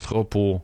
contrat pour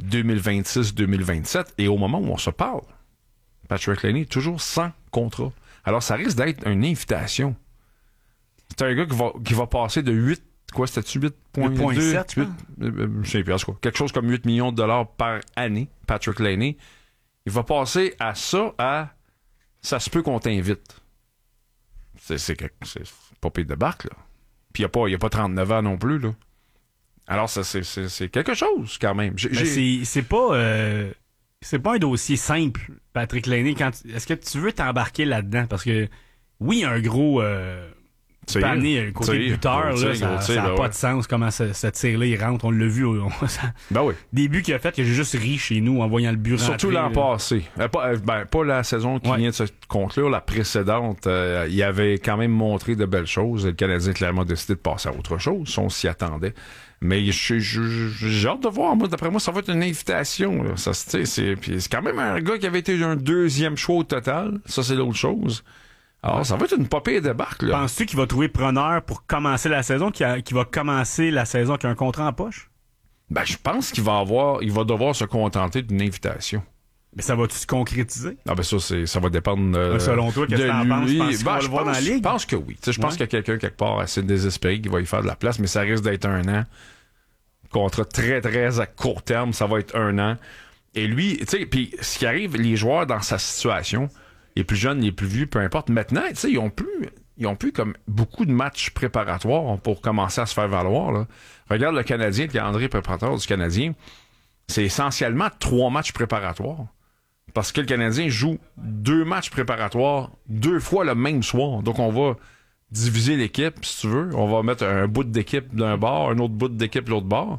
2026-2027. Et au moment où on se parle, Patrick Laney est toujours sans contrat. Alors, ça risque d'être une invitation. C'est un gars qui va passer de 8, quoi, c'était-tu 8,7, je sais plus, en tout cas, quelque chose comme 8 millions de dollars par année, Patrick Laney. Il va passer à ça, ça se peut qu'on t'invite. C'est pas pire de barque, là. Puis il n'y a pas 39 ans non plus, là. Alors, ça, c'est quelque chose, quand même. C'est pas un dossier simple, Patrick Laney. Est-ce que tu veux t'embarquer là-dedans? Parce que, oui, un gros... tu peux amener un côté buteur, là, ça n'a pas de sens comment ce tir-là, il rentre. On l'a vu. Ben oui. Début qu'il a fait que j'ai juste ri chez nous en voyant le but rentrer. Surtout l'an passé. Pas la saison qui vient de se conclure, la précédente. Il avait quand même montré de belles choses. Le Canadien a clairement décidé de passer à autre chose. On s'y attendait. Mais j'ai hâte de voir. Moi, d'après moi, ça va être une invitation. Là. C'est quand même un gars qui avait été un deuxième choix au total. Ça, c'est l'autre chose. Alors, ça va être une popée de barque, là. Penses-tu qu'il va trouver preneur pour commencer la saison, qu'il va commencer la saison avec un contrat en poche? Ben, je pense il va devoir se contenter d'une invitation. Mais ça va-tu se concrétiser? Ah, ben, ça va dépendre selon toi, qu'est-ce que t'en penses? Tu penses qu'il va le voir dans la ligue? Je pense que oui. Je pense qu'il y a quelqu'un quelque part assez désespéré qui va y faire de la place, mais ça risque d'être 1 an. Contrat très, très à court terme, ça va être 1 an. Et lui, tu sais, puis ce qui arrive, les joueurs dans sa situation, les plus jeunes, les plus vieux, peu importe. Maintenant, tu sais, ils ont plus comme beaucoup de matchs préparatoires pour commencer à se faire valoir, là. Regarde le Canadien, le calendrier préparatoire du Canadien. C'est essentiellement 3 matchs préparatoires. Parce que le Canadien joue 2 matchs préparatoires 2 fois le même soir. Donc, on va diviser l'équipe, si tu veux. On va mettre un bout d'équipe d'un bord, un autre bout d'équipe de l'autre bord.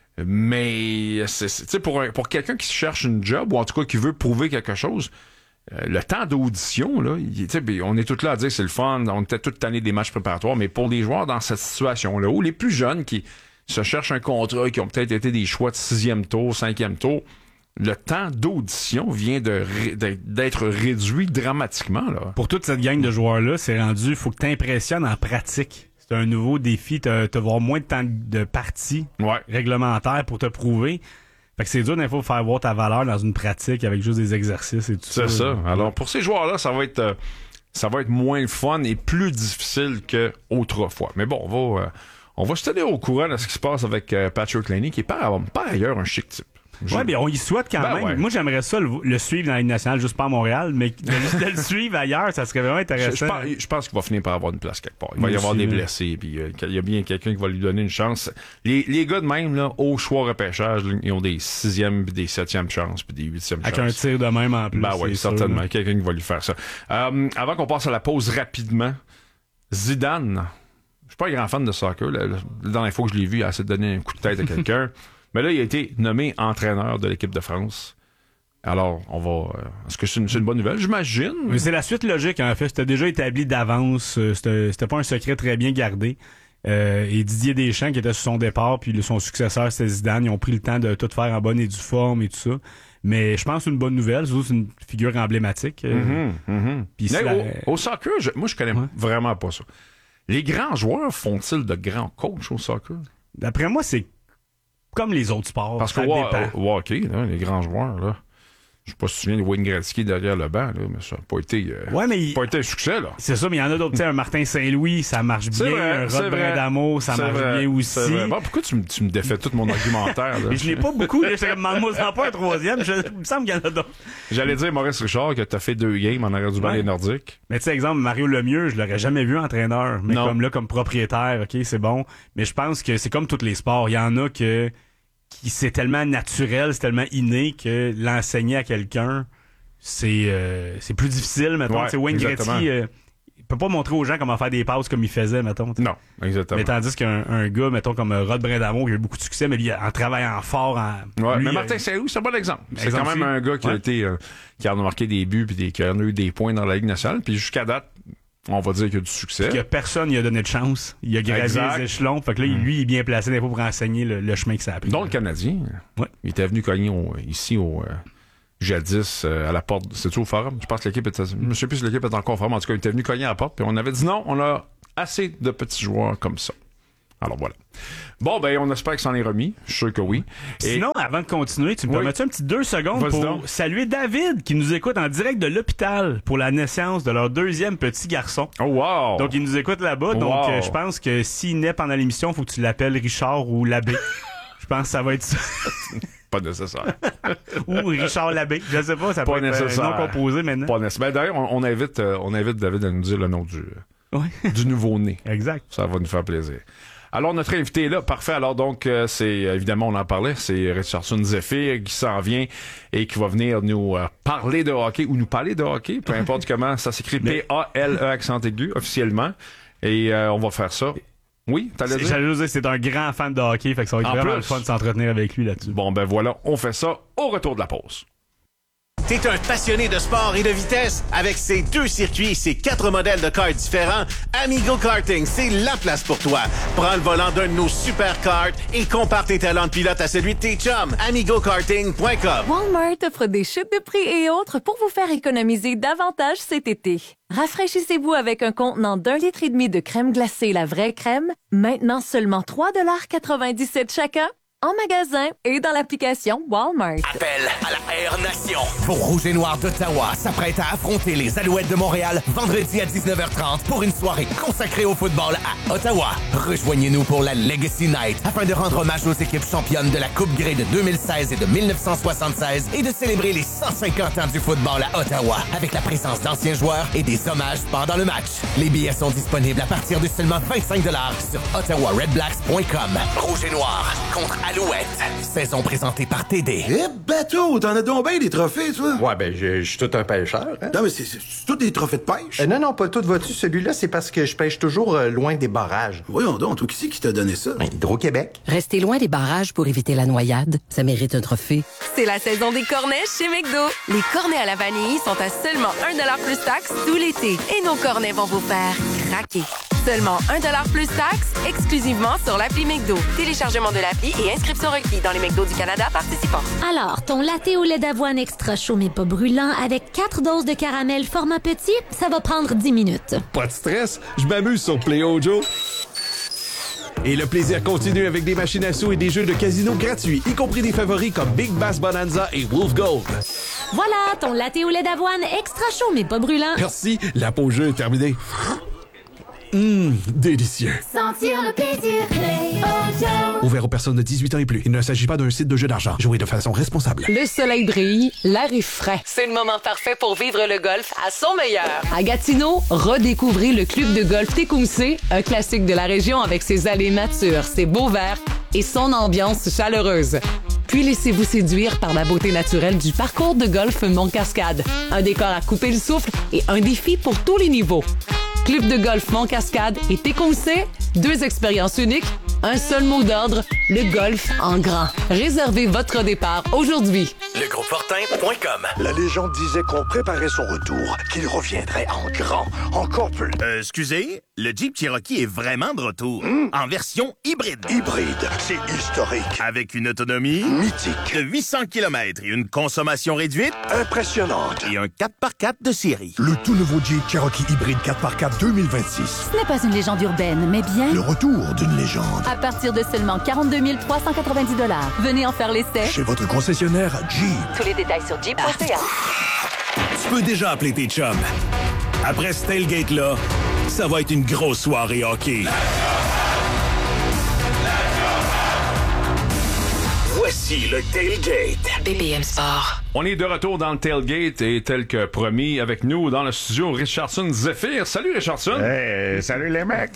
Mais, tu sais, pour quelqu'un qui cherche une job, ou en tout cas qui veut prouver quelque chose, le temps d'audition, là, on est tous là à dire que c'est le fun, on était toute l'année des matchs préparatoires, mais pour les joueurs dans cette situation-là, ou les plus jeunes qui se cherchent un contrat, qui ont peut-être été des choix de 6e tour, 5e tour, le temps d'audition vient d'être réduit dramatiquement, là. Pour toute cette gang de joueurs-là, c'est rendu, faut que t'impressionnes en pratique. C'est un nouveau défi, te voir moins de temps de partie réglementaire pour te prouver. Fait que c'est dur, des fois, de faire voir ta valeur dans une pratique avec juste des exercices et tout ça. C'est ça. Alors, pour ces joueurs-là, ça va être moins le fun et plus difficile qu'autrefois. Mais bon, on va se tenir au courant de ce qui se passe avec Patrick Laney, qui est par ailleurs un chic type. Ouais, mais on y souhaite quand même. Ouais. Moi, j'aimerais ça le suivre dans la Ligue nationale, juste pas à Montréal, mais de le suivre ailleurs, ça serait vraiment intéressant. Je pense qu'il va finir par avoir une place quelque part. Il va y avoir des blessés, puis il y a bien quelqu'un qui va lui donner une chance. Les gars de même, là, au choix repêchage, ils ont des 6e, puis des 7e chances, puis des 8e chances. Avec un tir de même en plus. Ben oui, certainement. Sûr, quelqu'un qui va lui faire ça. Avant qu'on passe à la pause rapidement, Zidane, je suis pas un grand fan de soccer. La dernière fois que je l'ai vu, il a essayé de donner un coup de tête à quelqu'un. Mais là, il a été nommé entraîneur de l'équipe de France. Alors, est-ce que c'est une bonne nouvelle? J'imagine. Mais c'est la suite logique, en fait. C'était déjà établi d'avance. C'était pas un secret très bien gardé. Et Didier Deschamps, qui était sur son départ, puis son successeur, c'était Zidane. Ils ont pris le temps de tout faire en bonne et due forme et tout ça. Mais je pense que c'est une bonne nouvelle. Surtout, c'est une figure emblématique. Puis au soccer, moi, je connais vraiment pas ça. Les grands joueurs font-ils de grands coachs au soccer? D'après moi, c'est comme les autres sports. Parce qu'au hockey, là, les grands joueurs, là, je sais pas si tu te souviens de Wayne Gretzky derrière le banc, là, mais ça n'a pas été, pas été un succès, là. C'est ça, mais il y en a d'autres. Un Martin Saint-Louis, ça marche bien. Un Rod Brindamour, ça marche bien aussi. Bon, pourquoi tu me défais tout mon argumentaire, là? Mais je n'ai pas beaucoup. Je m'en pas un troisième. Il me semble qu'il y en a d'autres. J'allais dire Maurice Richard, que t'as fait 2 games en arrière du banc des Nordiques. Mais tu sais, exemple, Mario Lemieux, je l'aurais jamais vu entraîneur. Mais comme propriétaire, OK, c'est bon. Mais je pense que c'est comme tous les sports. Il y en a qui c'est tellement naturel, c'est tellement inné que l'enseigner à quelqu'un, c'est plus difficile, mettons. Wayne Gretzky, il peut pas montrer aux gens comment faire des passes comme il faisait, mettons. Non, exactement. Mais tandis qu'un gars, mettons, comme Rod Brindamour, qui a eu beaucoup de succès, mais lui, en travaillant fort, mais Martin Saint-Louis, c'est un bon exemple. C'est quand même un gars qui qui a marqué des buts puis qui a eu des points dans la Ligue nationale, puis jusqu'à date, on va dire qu'il y a du succès. Puis que personne lui a donné de chance. Il a gravi les échelons. Fait que là, lui, il est bien placé des fois pour enseigner le chemin que ça a pris. Donc, le Canadien, il était venu cogner ici jadis à la porte. C'est-tu au Forum? Je pense que l'équipe était... Je ne sais plus si l'équipe est encore au Forum. En tout cas, il était venu cogner à la porte. Puis on avait dit non, on a assez de petits joueurs comme ça. Alors voilà. Bon, ben, on espère que ça en est remis. Je suis sûr que oui. Sinon, avant de continuer, tu me permets-tu un petit 2 secondes Vas-y pour donc. saluer David qui nous écoute en direct de l'hôpital pour la naissance de leur 2e petit garçon. Oh, wow! Donc, il nous écoute là-bas. Donc, Wow. je pense que s'il naît pendant l'émission, il faut que tu l'appelles Richard ou l'abbé. Je pense que ça va être ça. Pas nécessaire. Ou Richard l'abbé. Je sais pas, ça Pas peut être nécessaire. non composé maintenant. Pas nécessaire. Ben, d'ailleurs, on invite David à nous dire le nom du nouveau-né. Exact. Ça va nous faire plaisir. Alors, notre invité est là, parfait. Alors, donc, c'est, évidemment, on en parlait, c'est Richardson Zephyr qui s'en vient et qui va venir nous parler de hockey ou nous parler de hockey, peu importe comment. Ça s'écrit P-A-L-E accent aigu, officiellement. Et on va faire ça. Oui, t'allais dire? J'allais juste dire que c'est un grand fan de hockey, fait que ça va être En vraiment plus. le fun de s'entretenir avec lui là-dessus. Bon, ben voilà, on fait ça au retour de la pause. T'es un passionné de sport et de vitesse? Avec ses 2 circuits et ses 4 modèles de cars différents, Amigo Karting, c'est la place pour toi. Prends le volant d'un de nos super karts et compare tes talents de pilote à celui de tes chums. AmigoKarting.com. Walmart offre des chutes de prix et autres pour vous faire économiser davantage cet été. Rafraîchissez-vous avec un contenant d'1,5 litre de crème glacée La Vraie Crème, maintenant seulement 3,97 chacun, en magasin et dans l'application Walmart. Appel à la Air Nation. Vos Rouges et Noirs d'Ottawa s'apprêtent à affronter les Alouettes de Montréal vendredi à 19h30 pour une soirée consacrée au football à Ottawa. Rejoignez-nous pour la Legacy Night afin de rendre hommage aux équipes championnes de la Coupe Grey de 2016 et de 1976 et de célébrer les 150 ans du football à Ottawa avec la présence d'anciens joueurs et des hommages pendant le match. Les billets sont disponibles à partir de seulement 25$ sur ottawaredblacks.com. Rouges et Noirs contre Alouette. Saison présentée par TD. Eh, bateau, t'en as donc bien des trophées, toi? Ouais, ben, je suis tout un pêcheur. Hein? Non, mais c'est tous des trophées de pêche? Non, pas tout. Vois-tu, celui-là, c'est parce que je pêche toujours loin des barrages. Voyons donc, toi, qui c'est qui t'a donné ça? Hydro-Québec. Restez loin des barrages pour éviter la noyade. Ça mérite un trophée. C'est la saison des cornets chez McDo. Les cornets à la vanille sont à seulement 1$ plus taxe tout l'été. Et nos cornets vont vous faire craquer. Seulement 1$ plus taxe, exclusivement sur l'appli McDo. Téléchargement de l'appli et inscription requis dans les McDo du Canada participants. Alors, ton latte au lait d'avoine extra chaud mais pas brûlant avec 4 doses de caramel format petit, ça va prendre 10 minutes. Pas de stress, je m'amuse sur Play Ojo. Et le plaisir continue avec des machines à sous et des jeux de casino gratuits, y compris des favoris comme Big Bass Bonanza et Wolf Gold. Voilà, ton latte au lait d'avoine extra chaud mais pas brûlant. Merci, la pause jeu est terminée. Délicieux. Sentir le plaisir, Play Ojo. Ouvert aux personnes de 18 ans et plus. Il ne s'agit pas d'un site de jeu d'argent. Jouez de façon responsable. Le soleil brille, l'air est frais. C'est le moment parfait pour vivre le golf à son meilleur. À Gatineau, redécouvrez le club de golf Tecumseh, un classique de la région avec ses allées matures, ses beaux verts et son ambiance chaleureuse. Puis laissez-vous séduire par la beauté naturelle du parcours de golf Mont-Cascade. Un décor à couper le souffle et un défi pour tous les niveaux. Club de golf Mont-Cascade et Tecumseh, 2 expériences uniques, un seul mot d'ordre, le golf en grand. Réservez votre départ aujourd'hui. Legroupefortin.com. La légende disait qu'on préparait son retour, qu'il reviendrait en grand, encore plus. Excusez, le Jeep Cherokee est vraiment de retour. En version hybride. Hybride, c'est historique. Avec une autonomie Mythique. de 800 km et une consommation réduite Impressionnante. et un 4x4 de série. Le tout nouveau Jeep Cherokee hybride 4x4 2026. Ce n'est pas une légende urbaine, mais bien Le retour d'une légende. à partir de seulement 42 390 $. Venez en faire l'essai. Chez votre concessionnaire Jeep. Tous les détails sur jeep.ca. Tu peux déjà appeler tes chums. Après ce tailgate-là, ça va être une grosse soirée hockey. Voici le Tailgate. BPM Sport. On est de retour dans le tailgate et tel que promis, avec nous dans le studio, Richardson Zephyr. Salut Richardson! Salut les mecs!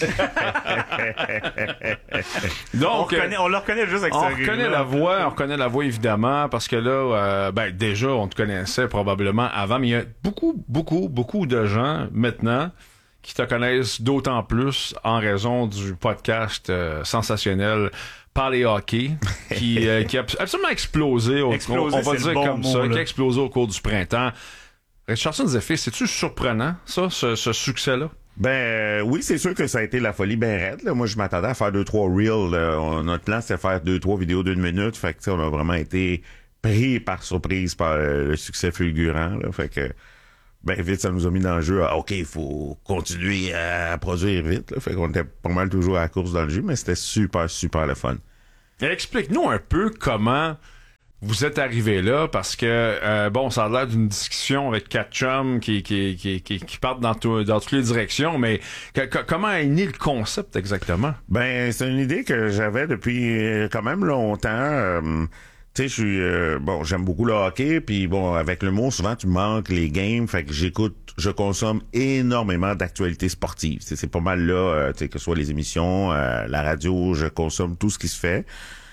Donc, on le reconnaît juste avec on ce reconnaît la voix évidemment, parce que là, déjà, on te connaissait probablement avant, mais il y a beaucoup de gens maintenant qui te connaissent d'autant plus en raison du podcast sensationnel Parler hockey, qui a absolument explosé, on va dire comme ça, qui a explosé au cours du printemps. Richardson Zephyr, c'est-tu surprenant, ça, ce succès-là? Oui, c'est sûr que ça a été la folie bien raide. Là. Moi, je m'attendais à faire 2-3 reels. Notre plan, c'était faire 2-3 vidéos d'1 minute. Fait que, on a vraiment été pris par surprise par le succès fulgurant. Là. Fait que ben vite, ça nous a mis dans le jeu. OK, il faut continuer à produire vite. Là. Fait qu'on était pas mal toujours à la course dans le jeu, mais c'était super, super le fun. Explique-nous un peu comment vous êtes arrivé là, parce que, bon, ça a l'air d'une discussion avec quatre chums qui partent dans toutes les directions, mais comment est né le concept exactement? Ben, c'est une idée que j'avais depuis quand même longtemps. Tu sais, j'aime beaucoup le hockey, puis bon, avec le mot, souvent, tu manques les games, fait que je consomme énormément d'actualités sportives. C'est pas mal là, tu sais, que ce soit les émissions, la radio, je consomme tout ce qui se fait.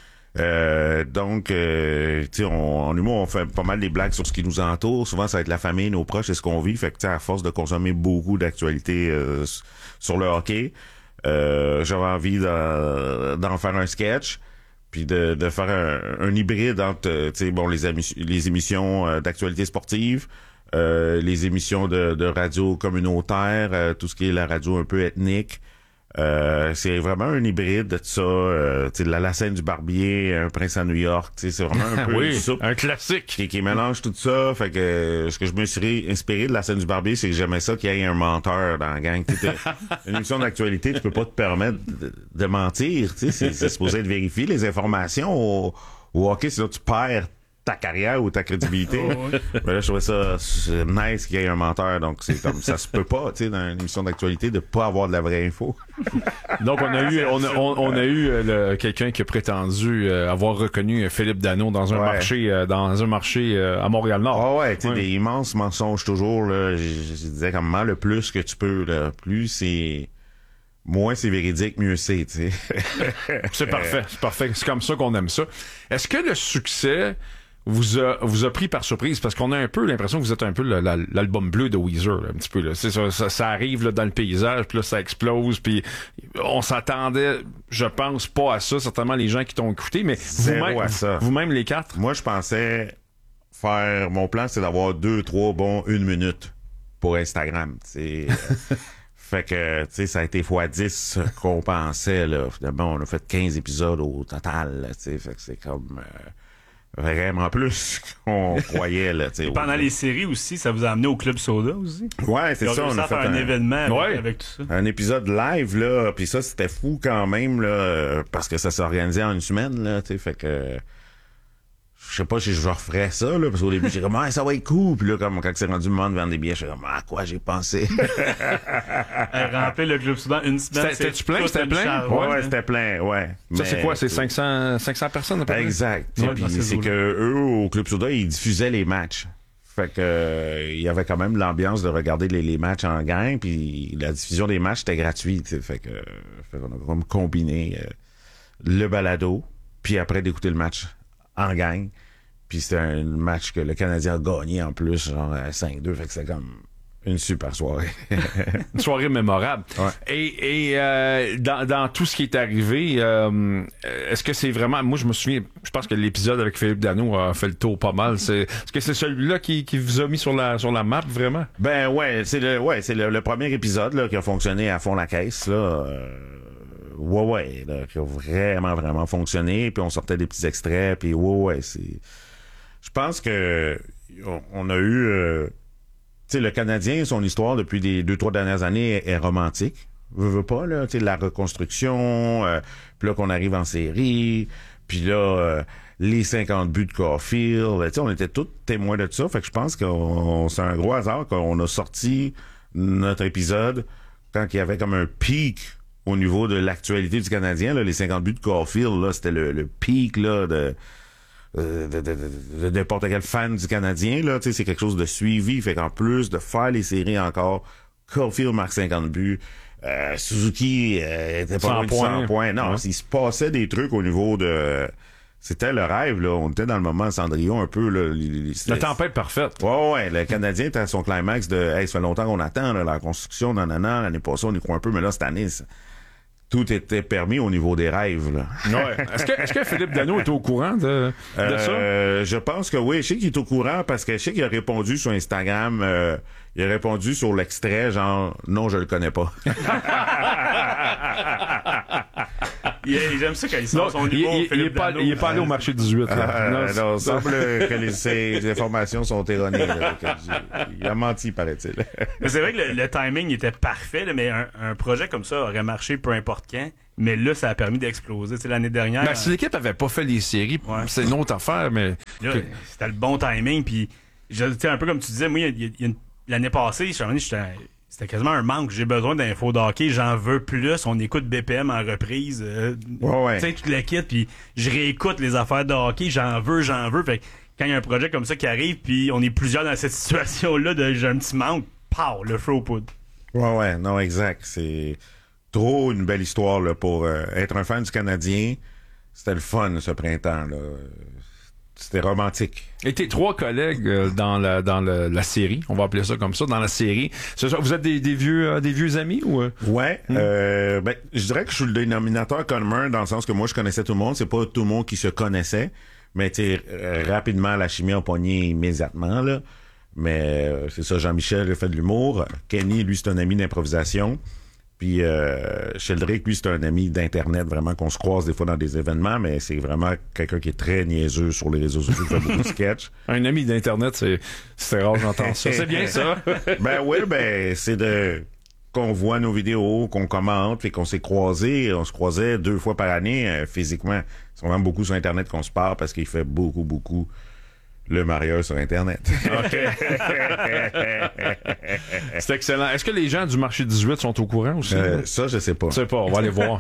Donc, tu sais, en humour, on fait pas mal des blagues sur ce qui nous entoure. Souvent, ça va être la famille, nos proches, c'est ce qu'on vit. Fait que, tu sais, à force de consommer beaucoup d'actualités sur le hockey, j'avais envie d'en faire un sketch, puis de faire un hybride entre, tu sais, bon, les émissions d'actualité sportive, les émissions de radio communautaire, tout ce qui est la radio un peu ethnique. C'est vraiment un hybride de ça, tu sais, la scène du barbier, un prince à New York, tu sais, c'est vraiment un peu oui, soupe un classique qui mélange tout ça. Fait que ce que je me suis inspiré de la scène du barbier, c'est que j'aimais ça qu'il y ait un menteur dans la gang. Une émission d'actualité, tu peux pas te permettre de mentir, tu sais, c'est supposé être vérifié les informations au hockey, sinon tu perds ta carrière ou ta crédibilité. Mais là, je trouvais ça nice qu'il y ait un menteur. Donc, c'est comme ça se peut pas, tu sais, dans une émission d'actualité, de pas avoir de la vraie info. Donc, on a eu quelqu'un qui a prétendu avoir reconnu Philippe Dano dans un marché à Montréal-Nord. Ah ouais, tu sais, des immenses mensonges toujours, là. Je disais comment le plus que tu peux, là, plus c'est... Moins c'est véridique, mieux c'est, tu sais. C'est parfait. C'est comme ça qu'on aime ça. Est-ce que le succès vous a pris par surprise? Parce qu'on a un peu l'impression que vous êtes un peu l'album bleu de Weezer, là, un petit peu. Là. C'est ça arrive là, dans le paysage, puis là, ça explose, puis on s'attendait, je pense, pas à ça, certainement les gens qui t'ont écouté, mais vous-même les quatre? Moi, je pensais faire... Mon plan, c'est d'avoir 2-3 bons 1 minute pour Instagram, tu sais. Fait que, tu sais, ça a été x10 qu'on pensait, là. Finalement, on a fait 15 épisodes au total, tu sais. Fait que c'est comme vraiment plus qu'on croyait, là, tu sais. Pendant les séries aussi, ça vous a amené au Club Soda aussi? Ouais, c'est ça. On a fait un événement avec tout ça. Un épisode live, là. Puis ça, c'était fou quand même, là, parce que ça s'est organisé en une semaine, là, tu sais. Fait que... Je sais pas si je referais ça, là, parce qu'au début, j'ai comme, ça va être cool. Puis là, comme, quand c'est rendu le monde vendre des billets, je suis comme, à quoi j'ai pensé? Remplir le Club Soudan une semaine. C'était-tu plein? C'était plein? Ouais, c'était plein, ouais. Ça, c'est quoi? C'est 500 personnes, à peu près? Exact. Ouais, puis c'est que eux, au Club Soudan, ils diffusaient les matchs. Fait que, il y avait quand même l'ambiance de regarder les matchs en gang, puis la diffusion des matchs était gratuite. Fait qu'on a comme combiné le balado, puis après d'écouter le match en gang. Puis c'était un match que le Canadien a gagné en plus, genre 5-2. Fait que c'était comme une super soirée. Une soirée mémorable. Ouais. Et dans tout ce qui est arrivé, est-ce que c'est vraiment... Moi, je me souviens, je pense que l'épisode avec Philippe Dano a fait le tour pas mal. Est-ce que c'est celui-là qui vous a mis sur la map, vraiment? Ben ouais, c'est le premier épisode là, qui a fonctionné à fond la caisse, là. Ouais, là, qui a vraiment fonctionné, puis on sortait des petits extraits, puis c'est... Je pense que on a eu... tu sais, le Canadien, son histoire depuis les 2-3 dernières années est romantique. Veux pas, là, tu sais, la reconstruction, puis là qu'on arrive en série, puis là... les 50 buts de Caulfield, tu sais, on était tous témoins de ça, fait que je pense que c'est un gros hasard qu'on a sorti notre épisode quand il y avait comme un pic au niveau de l'actualité du Canadien, là, les 50 buts de Caulfield, là, c'était le pic, là, de n'importe quel fan du Canadien, là, tu sais, c'est quelque chose de suivi, fait qu'en plus de faire les séries encore, Caulfield marque 50 buts, Suzuki était pas loin de 100 points. Non, il se passait des trucs au niveau de... C'était le rêve, là. On était dans le moment Cendrillon un peu, là. La tempête parfaite. Ouais. Le Canadien était à son climax de, ça fait longtemps qu'on attend, là, la construction, l'année passée, on y croit un peu, mais là, cette année, tout était permis au niveau des rêves, là. Ouais. Est-ce que Philippe Dano est au courant de ça? Je pense que oui. Je sais qu'il est au courant parce que je sais qu'il a répondu sur Instagram, il a répondu sur l'extrait, genre, non, je le connais pas. J'aime ça quand il sort son humour. Il est pas allé au marché 18. Non, il semble que ces informations sont erronées. Là, il a menti, paraît-il. Mais c'est vrai que le timing était parfait, là, mais un projet comme ça aurait marché peu importe quand. Mais là, ça a permis d'exploser. T'sais, l'année dernière... Ben, si l'équipe avait pas fait les séries, c'est une autre affaire, mais... Là, c'était le bon timing, puis un peu comme tu disais, moi, l'année passée, c'était quasiment un manque. J'ai besoin d'infos de hockey, j'en veux plus. On écoute BPM en reprise. Tu sais, toute la kit, puis je réécoute les affaires de hockey, j'en veux. Fait que quand il y a un projet comme ça qui arrive, puis on est plusieurs dans cette situation-là de j'ai un petit manque, pow, le feu aux poudres. Ouais, non, exact. C'est trop une belle histoire là, pour être un fan du Canadien. C'était le fun ce printemps là. C'était romantique. Et tes 3 collègues dans la série, on va appeler ça comme ça, dans la série, vous êtes des vieux amis ou Ouais, ben je dirais que je suis le dénominateur commun dans le sens que moi je connaissais tout le monde, c'est pas tout le monde qui se connaissait, mais tu rapidement la chimie a pogné immédiatement là. Mais c'est ça, Jean-Michel a fait de l'humour, Kenny lui c'est un ami d'improvisation. Puis Sheldrick, lui, c'est un ami d'Internet, vraiment, qu'on se croise des fois dans des événements, mais c'est vraiment quelqu'un qui est très niaiseux sur les réseaux sociaux, fait beaucoup de sketch. Un ami d'Internet, c'est rare, j'entends ça. C'est bien ça. Ben oui, c'est qu'on voit nos vidéos, qu'on commente, et qu'on s'est croisés. On se croisait 2 fois par année, physiquement. C'est vraiment beaucoup sur Internet qu'on se parle parce qu'il fait beaucoup le marieur sur Internet. OK. C'est excellent. Est-ce que les gens du marché 18 sont au courant aussi? Ça, je sais pas. Je sais pas, on va aller voir.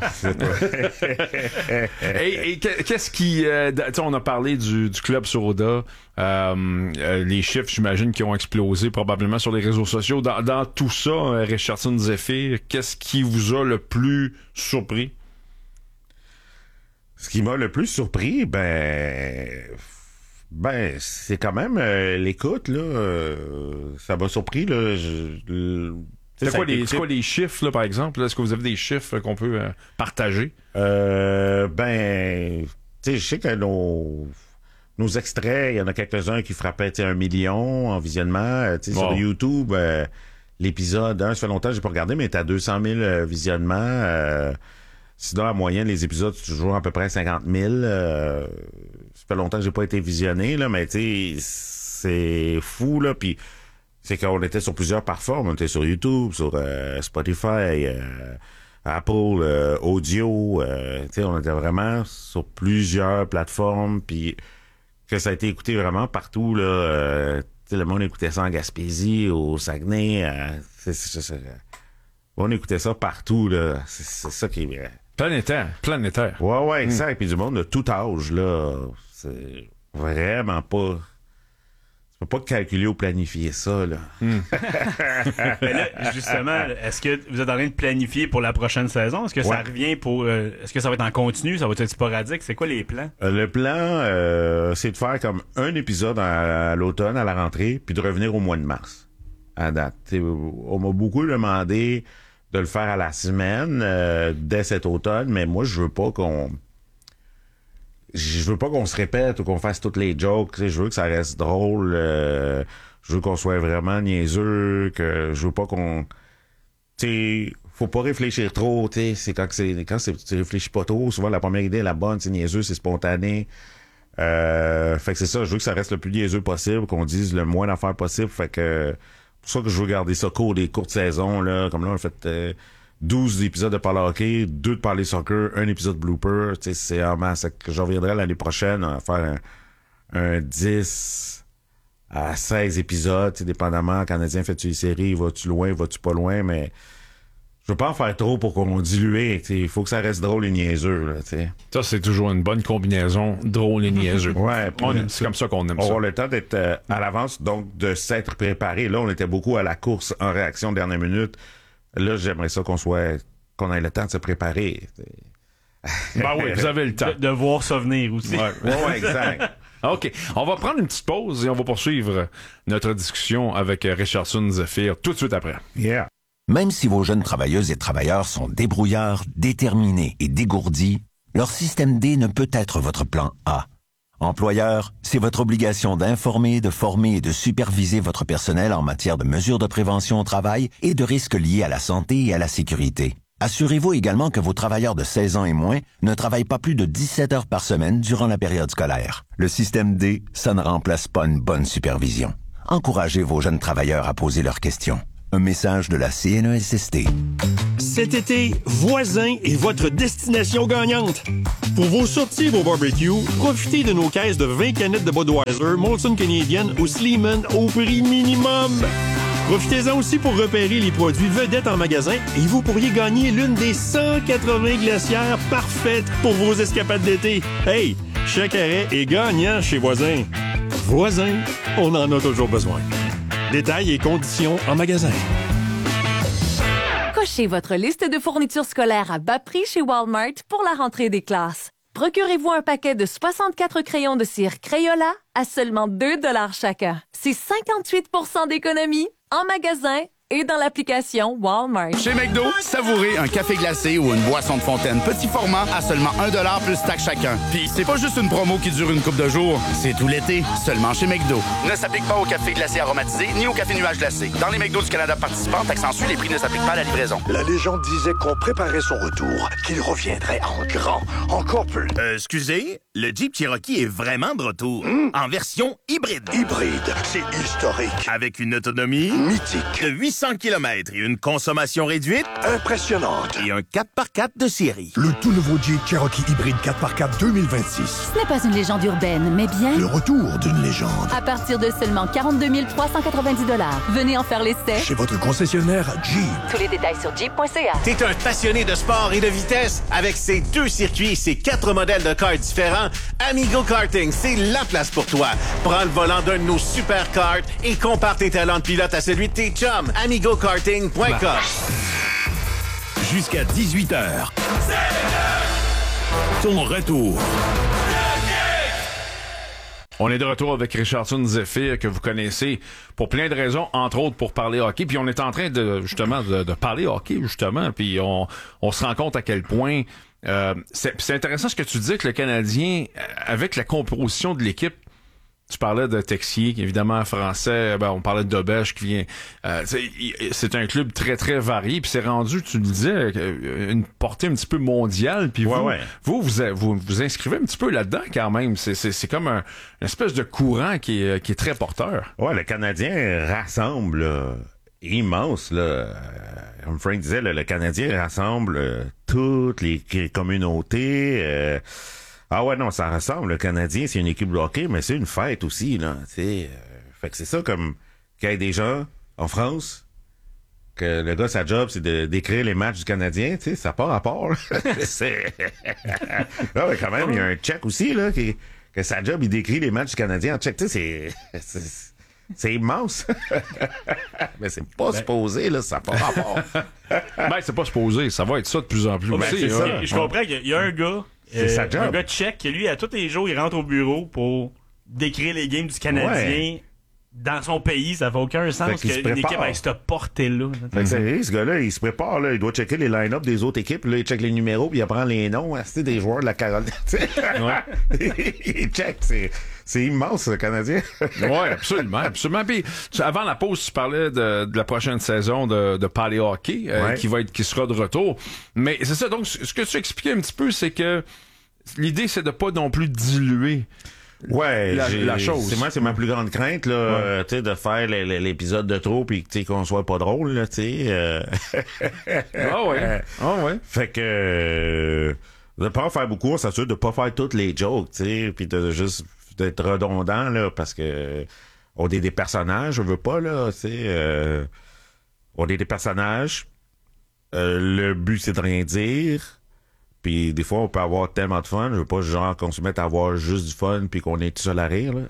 Et qu'est-ce qui... on a parlé du Club Soda. Les chiffres, j'imagine, qui ont explosé probablement sur les réseaux sociaux. Dans tout ça, Richardson Zephyr, qu'est-ce qui vous a le plus surpris? Ce qui m'a le plus surpris, c'est quand même l'écoute, là. Ça m'a surpris, là. C'est quoi les chiffres, là, par exemple? Est-ce que vous avez des chiffres qu'on peut partager? Tu sais, je sais que nos extraits, il y en a quelques-uns qui frappaient 1 million en visionnement. Sur YouTube, l'épisode 1, ça fait longtemps que j'ai pas regardé, mais t'as 200 000 visionnements. Sinon, en moyenne, les épisodes, c'est toujours à peu près 50 000. Ça fait longtemps que j'ai pas été visionné, là, mais tu sais, c'est fou, là. Puis c'est qu'on était sur plusieurs plateformes. On était sur YouTube, sur Spotify, Apple, Audio. Tu sais, on était vraiment sur plusieurs plateformes. Puis que ça a été écouté vraiment partout, là. Tu sais, le monde écoutait ça en Gaspésie, au Saguenay. On écoutait ça partout, là. C'est ça qui est... Planétaire. Ouais, exact. Puis du monde de tout âge, là. C'est vraiment pas... Tu peux pas calculer ou planifier ça, là. Mais là, justement, est-ce que vous êtes en train de planifier pour la prochaine saison? Est-ce que ça revient pour... est-ce que ça va être en continu? Ça va être sporadique? C'est quoi les plans? Le plan, c'est de faire comme un épisode à l'automne, à la rentrée, puis de revenir au mois de mars. À date. On m'a beaucoup demandé de le faire à la semaine dès cet automne, mais moi je veux pas qu'on se répète ou qu'on fasse toutes les jokes. Je veux que ça reste drôle. Je veux qu'on soit vraiment niaiseux, que je veux pas qu'on... faut pas réfléchir trop. C'est quand tu réfléchis pas trop. Souvent la première idée est la bonne, c'est niaiseux, c'est spontané. Fait que c'est ça, je veux que ça reste le plus niaiseux possible, qu'on dise le moins d'affaires possible. Fait que c'est pour ça que je veux garder ça court, des courtes saisons, là. Comme là, on a fait 12 épisodes de parler hockey, 2 de parler soccer, 1 épisode blooper. Tu sais, c'est en masse. Je reviendrai l'année prochaine à faire un 10 à 16 épisodes, dépendamment. Le Canadien fait-tu une série, vas-tu loin, vas-tu pas loin, mais je veux pas en faire trop pour qu'on dilue. Il faut que ça reste drôle et niaiseux. Là, ça, c'est toujours une bonne combinaison, drôle et niaiseux. Ouais, c'est comme ça qu'on aime on ça. va avoir le temps d'être à l'avance, donc de s'être préparé. Là, on était beaucoup à la course en réaction dernière minute. Là, j'aimerais ça qu'on ait le temps de se préparer. Ben oui, vous avez le temps. De voir ça venir aussi. Ouais, exact. OK. On va prendre une petite pause et on va poursuivre notre discussion avec Richardson Zephyr tout de suite après. Yeah. Même si vos jeunes travailleuses et travailleurs sont débrouillards, déterminés et dégourdis, leur système D ne peut être votre plan A. Employeur, c'est votre obligation d'informer, de former et de superviser votre personnel en matière de mesures de prévention au travail et de risques liés à la santé et à la sécurité. Assurez-vous également que vos travailleurs de 16 ans et moins ne travaillent pas plus de 17 heures par semaine durant la période scolaire. Le système D, ça ne remplace pas une bonne supervision. Encouragez vos jeunes travailleurs à poser leurs questions. Un message de la CNESST. Cet été, Voisin est votre destination gagnante. Pour vos sorties et vos barbecues, profitez de nos caisses de 20 canettes de Budweiser, Molson Canadian ou Sleeman au prix minimum. Profitez-en aussi pour repérer les produits vedettes en magasin et vous pourriez gagner l'une des 180 glacières parfaites pour vos escapades d'été. Hey, chaque arrêt est gagnant chez Voisin. Voisin, on en a toujours besoin. Détails et conditions en magasin. Cochez votre liste de fournitures scolaires à bas prix chez Walmart pour la rentrée des classes. Procurez-vous un paquet de 64 crayons de cire Crayola à seulement 2 $ chacun. C'est 58 % d'économie en magasin et dans l'application Walmart. Chez McDo, savourez un café glacé ou une boisson de fontaine petit format à seulement 1 $ plus taxe chacun. Puis c'est pas juste une promo qui dure une couple de jours, c'est tout l'été, seulement chez McDo. Ne s'applique pas au café glacé aromatisé ni au café nuage glacé. Dans les McDo du Canada participants, taxe en Suisse, les prix ne s'appliquent pas à la livraison. La légende disait qu'on préparait son retour, qu'il reviendrait en grand, encore plus. Excusez, le Jeep Cherokee est vraiment de retour. En version hybride. Hybride, c'est historique. Avec une autonomie mythique de 800 km et une consommation réduite impressionnante. Et un 4x4 de série. Le tout nouveau Jeep Cherokee hybride 4x4 2026. Ce n'est pas une légende urbaine, mais bien le retour d'une légende. À partir de seulement 42 390 $. Venez en faire l'essai chez votre concessionnaire Jeep. Tous les détails sur jeep.ca. T'es un passionné de sport et de vitesse? Avec ses 2 circuits et ses 4 modèles de karts différents, Amigo Karting, c'est la place pour toi. Prends le volant d'un de nos super karts et compare tes talents de pilote à celui de tes chums. AmigoKarting.com. Jusqu'à 18h. Ton retour. On est de retour avec Richardson Zephyr, que vous connaissez pour plein de raisons, entre autres pour parler hockey. Puis on est en train de justement de parler hockey, justement. Puis on se rend compte à quel point c'est intéressant ce que tu dis, que le Canadien, avec la composition de l'équipe, tu parlais de Texier, qui est évidemment français, on parlait de Dobesch qui vient... c'est un club très, très varié, puis c'est rendu, tu le disais, une portée un petit peu mondiale, puis vous inscrivez un petit peu là-dedans quand même. C'est comme une espèce de courant qui est très porteur. Ouais, le Canadien rassemble, là, immense, là. Comme Frank disait, là, le Canadien rassemble toutes les communautés... Ah ouais, non, ça ressemble. Le Canadien, c'est une équipe de hockey, mais c'est une fête aussi, là. Fait que c'est ça comme qu'il y ait des gens en France, que le gars, sa job, c'est d'écrire les matchs du Canadien, tu sais, ça n'a pas rapport, là. Non, mais quand même, il y a un Tchèque aussi, là, que sa job, il décrit les matchs du Canadien en Tchèque. Tu sais, c'est immense. Mais c'est pas supposé, là, ça n'a pas rapport. C'est pas supposé, ça va être ça de plus en plus. C'est ça. Je comprends qu'il y a un gars... C'est sa job. Un gars tchèque qui, lui, à tous les jours, il rentre au bureau pour décrire les games du Canadien dans son pays. Ça fait aucun sens qu'une équipe ait cette portée-là. Ce gars-là, il se prépare, là, il doit checker les line-up des autres équipes. Là, il check les numéros, puis il apprend les noms des joueurs de la Caroline. Il check, c'est immense, le Canadien. Oui, absolument. Puis, avant la pause, tu parlais de la prochaine saison de Palais Hockey, qui sera de retour. Mais c'est ça, donc, ce que tu expliquais un petit peu, c'est que l'idée, c'est de pas non plus diluer la chose. C'est ma plus grande crainte, là, tu sais, de faire l'épisode de trop puis qu'on soit pas drôle, là, tu sais. Fait que de pas en faire beaucoup, on s'assure de pas faire toutes les jokes, tu sais, puis de juste d'être redondant, là, parce que on est des personnages, je veux pas, là, tu sais, on est des personnages, le but c'est de rien dire, puis des fois on peut avoir tellement de fun, je veux pas genre qu'on se mette à avoir juste du fun puis qu'on est tout seul à rire, là.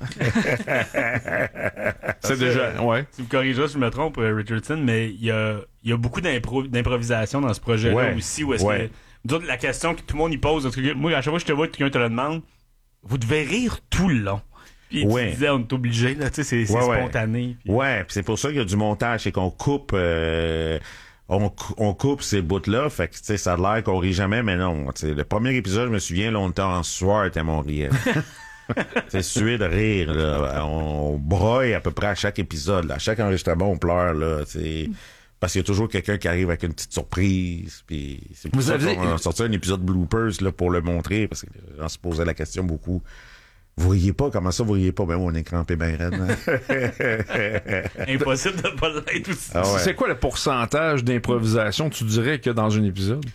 C'est déjà, tu me corrigeras si je me trompe, Richardson, mais il y a beaucoup d'improvisation dans ce projet-là aussi, où est-ce que la question que tout le monde y pose, moi à chaque fois que je te vois, quelqu'un te le demande, vous devez rire tout le long. Puis tu disais, on est obligé, là, tu sais, c'est spontané. Puis... puis c'est pour ça qu'il y a du montage, c'est qu'on coupe, on coupe ces bouts-là, fait que, tu sais, ça a l'air qu'on rit jamais, mais non, tu sais, le premier épisode, je me souviens, là, on était en sueur, tellement on riait. C'est sué de rire, là. On broye à peu près à chaque épisode, là. À chaque enregistrement, on pleure, là, tu sais. Parce qu'il y a toujours quelqu'un qui arrive avec une petite surprise. Puis c'est pour ça qu'on a sorti un épisode bloopers là, pour le montrer, parce que les gens se posaient la question beaucoup. Vous riez pas? Comment ça, vous riez pas? Ben, on est crampé bien raide. Impossible de pas l'être aussi. Ah ouais. C'est quoi le pourcentage d'improvisation, tu dirais, qu'il y a dans un épisode?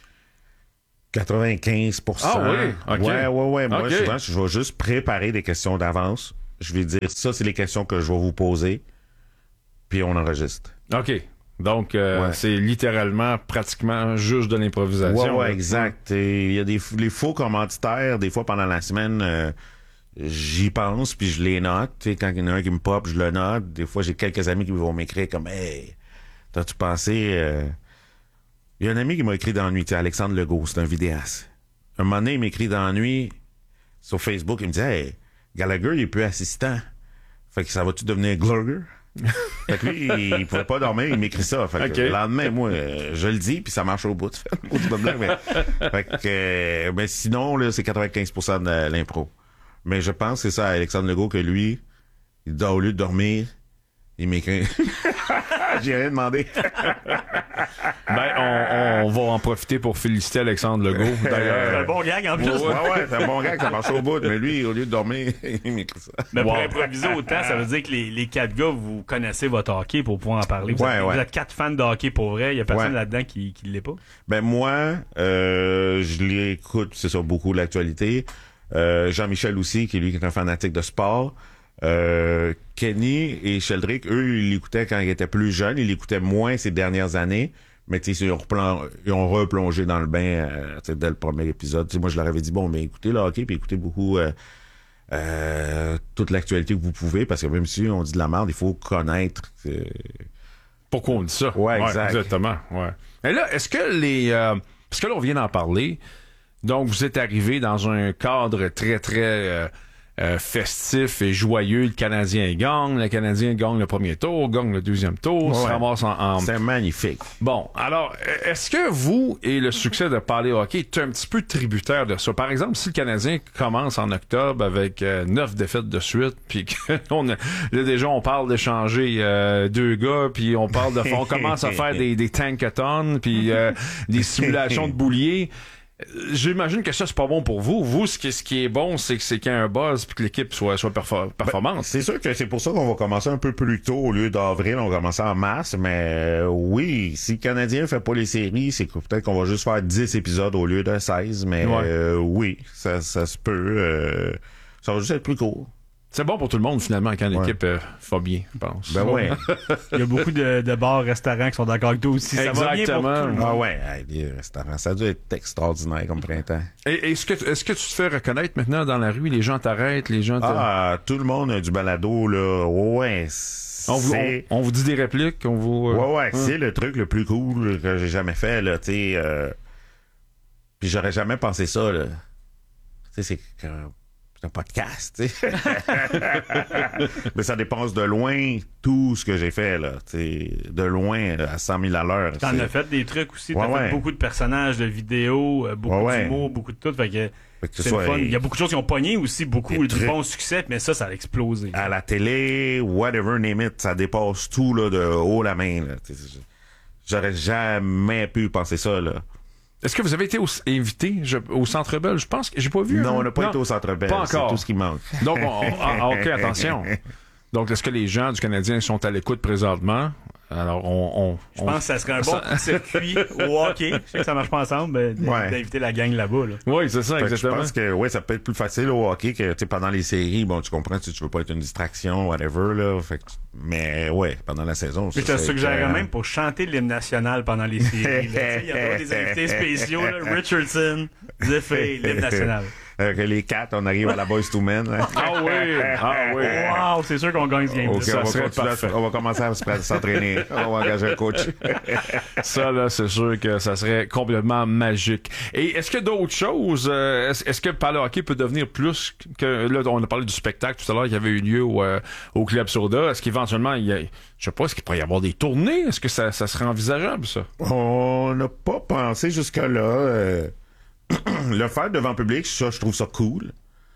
95%. Ah oui? OK. Ouais. Moi, okay. Souvent, je vais juste préparer des questions d'avance. Je vais dire, ça, c'est les questions que je vais vous poser. Puis on enregistre. OK. Donc, c'est littéralement, pratiquement juste de l'improvisation. Ouais, exact. Et il y a les faux commanditaires, des fois, pendant la semaine... j'y pense, puis je les note. Tu sais, quand il y en a un qui me pop, je le note. Des fois, j'ai quelques amis qui vont m'écrire comme « Hey, t'as-tu pensé... Il y a un ami qui m'a écrit dans la nuit, tu sais, Alexandre Legault, c'est un vidéaste. Un moment donné, il m'écrit dans la nuit sur Facebook, il me dit « Hey, Gallagher, il est plus assistant. Fait que ça va-tu devenir Glugger? » Fait que lui, il pouvait pas dormir, il m'écrit ça. Fait que le lendemain, moi, je le dis, puis ça marche au bout. Fait que, mais sinon, là, c'est 95% de l'impro. Mais je pense que c'est ça, Alexandre Legault, que lui, il doit, au lieu de dormir, il m'écrit. J'ai rien demandé. Ben, on va en profiter pour féliciter Alexandre Legault. D'ailleurs. C'est un bon gag en plus. Ouais, c'est un bon gag, ça marche au bout. Mais lui, au lieu de dormir, il m'écrit ça. Mais pour improviser autant, ça veut dire que les 4 gars, vous connaissez votre hockey pour pouvoir en parler. Vous êtes 4 fans de hockey pour vrai. Il y a personne là-dedans qui l'est pas. Ben, moi, je l'écoute, c'est ça, beaucoup l'actualité. Jean-Michel aussi, qui lui est un fanatique de sport. Kenny et Sheldrick, eux, ils l'écoutaient quand ils étaient plus jeunes. Ils l'écoutaient moins ces dernières années. Mais tu sais, ils ont replongé dans le bain dès le premier épisode. T'sais, moi, je leur avais dit, bon, mais écoutez le hockey, puis écoutez beaucoup toute l'actualité que vous pouvez, parce que même si on dit de la merde, il faut connaître... Pourquoi on dit ça? Ouais, exact. Exactement, ouais. Et là, est-ce que parce que là, on vient d'en parler, donc vous êtes arrivé dans un cadre très, très... festif et joyeux. Le Canadien gagne le premier tour, gagne le deuxième tour, se ramasse en... C'est magnifique. Bon, alors, est-ce que vous et le succès de Parler Hockey est un petit peu tributaire de ça? Par exemple, si le Canadien commence en octobre avec 9 défaites de suite, puis là déjà on parle d'échanger 2 gars, puis on commence à faire des tankathons, puis des simulations de bouliers. J'imagine que ça, c'est pas bon pour vous. Vous, ce qui est bon, c'est qu'il y a un buzz puis que l'équipe soit performante. Ben, c'est sûr que c'est pour ça qu'on va commencer un peu plus tôt. Au lieu d'avril, on va commencer en mars. Mais oui, si le Canadien fait pas les séries, c'est que peut-être qu'on va juste faire 10 épisodes au lieu de 16. Mais oui, ça se peut. Ça va juste être plus court. C'est bon pour tout le monde, finalement, quand l'équipe va bien, je pense. Ben ouais. Il y a beaucoup de bars, restaurants qui sont d'accord avec toi aussi. Ça va bien pour tout le monde. Ah ouais, les restaurants, ça a dû être extraordinaire comme printemps. Et est-ce que tu te fais reconnaître maintenant dans la rue? Les gens t'arrêtent, les gens... tout le monde a du balado, là. Ouais, on vous dit des répliques, on vous... c'est le truc le plus cool que j'ai jamais fait, là, tu sais. Puis j'aurais jamais pensé ça, là. Tu sais, c'est un podcast, tu sais. Mais ça dépasse de loin tout ce que j'ai fait, là. T'sais, de loin, à 100 000 à l'heure. T'en as fait des trucs aussi. T'as fait beaucoup de personnages, de vidéos, beaucoup d'humour, beaucoup de tout. Fait que c'est le fun. Il y a beaucoup de choses qui ont pogné aussi, beaucoup de bons succès, mais ça a explosé. À la télé, whatever, name it, ça dépasse tout, là, de haut la main, là. J'aurais jamais pu penser ça, là. Est-ce que vous avez été invité au Centre Bell? Je pense que j'ai pas vu. Non, on n'a pas été au Centre Bell. Pas encore. C'est tout ce qui manque. Donc, OK, attention. Donc, est-ce que les gens du Canadien sont à l'écoute présentement? Alors, je pense que ça serait un bon circuit au hockey. Je sais que ça marche pas ensemble, d'inviter la gang là-bas. Là. Oui, c'est ça, exactement. Je pense que ça peut être plus facile au hockey que pendant les séries. Bon, tu comprends, tu veux pas être une distraction, whatever. Là, mais pendant la saison. Je te suggérerais même pour chanter l'hymne national pendant les séries. Il y a des invités spéciaux. Là, Richardson, Zephyr, l'hymne national. Les 4, on arrive à la Boys to Men. Là. Ah oui! Wow, c'est sûr qu'on gagne ce game. Okay, on va commencer à s'entraîner. On va engager un coach. Ça, là, c'est sûr que ça serait complètement magique. Et est-ce qu'il y a d'autres choses? Est-ce que Parler Hockey peut devenir plus que... Là, on a parlé du spectacle tout à l'heure qui avait eu lieu au Club Soda. Est-ce qu'éventuellement, je sais pas, est-ce qu'il pourrait y avoir des tournées? Est-ce que ça serait envisageable, ça? On n'a pas pensé jusque-là. Le faire devant le public, ça, je trouve ça cool.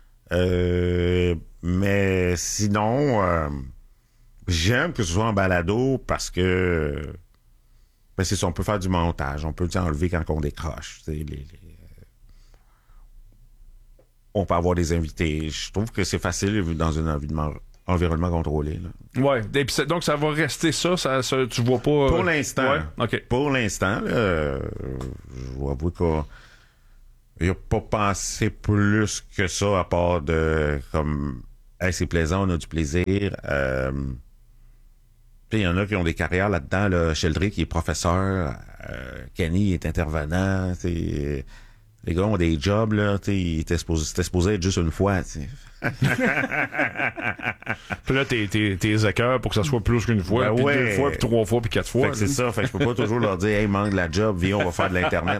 Mais sinon, j'aime que ce soit en balado parce que Ben, c'est ça, on peut faire du montage, on peut enlever quand on décroche. On peut avoir des invités. Je trouve que c'est facile dans un environnement contrôlé. Oui, donc ça va rester ça, tu vois pas... Pour l'instant. Ouais? Okay. Pour l'instant, je vais avouer qu'il n'y a pas pensé plus que ça à part de comme hey, c'est plaisant, on a du plaisir. Il y en a qui ont des carrières là-dedans. Là. Sheldrick, qui est professeur. Kenny est intervenant. Les gars ont des jobs. Là, c'était supposé être juste une fois. Puis là, t'es écœurs pour que ça soit plus qu'une fois, puis 2 fois, puis 3 fois, puis 4 fois. Fait que c'est ça. Fait que je peux pas toujours leur dire, hey, manque de la job, viens, on va faire de l'Internet.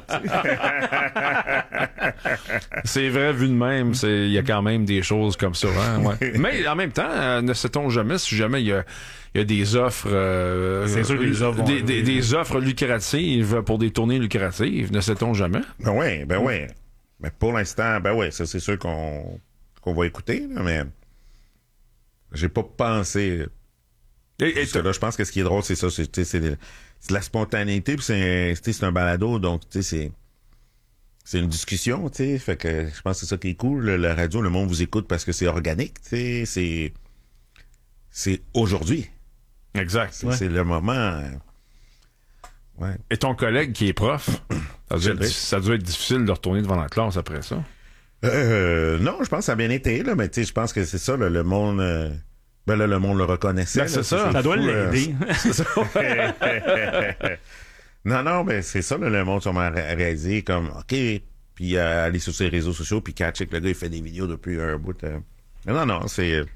C'est vrai, vu de même, il y a quand même des choses comme ça. Hein, ouais. Mais en même temps, ne sait-on jamais si jamais il y a des offres... c'est sûr que les offres des offres lucratives pour des tournées lucratives, ne sait-on jamais? Ben oui. Mais pour l'instant, ben oui, ça c'est sûr qu'on va écouter, là, mais j'ai pas pensé... Et là, je pense que ce qui est drôle, c'est ça, c'est de la spontanéité, puis c'est un balado, donc c'est une discussion, tu sais, fait que je pense que c'est ça qui est cool, la radio, le monde vous écoute parce que c'est organique, tu sais, c'est aujourd'hui. Exact. C'est le moment... Ouais. Et ton collègue qui est prof, ça doit être difficile de retourner devant la classe après ça? Non, je pense que ça a bien été, là, mais tu sais, je pense que c'est ça, le monde... Ben là, le monde le reconnaissait. Ben, c'est ça. Ça doit l'aider. C'est ça. Non, mais c'est ça, là, le monde sûrement réalisé comme, OK, puis aller sur ses réseaux sociaux, puis catcher que le gars, il fait des vidéos depuis un bout. Non, c'est...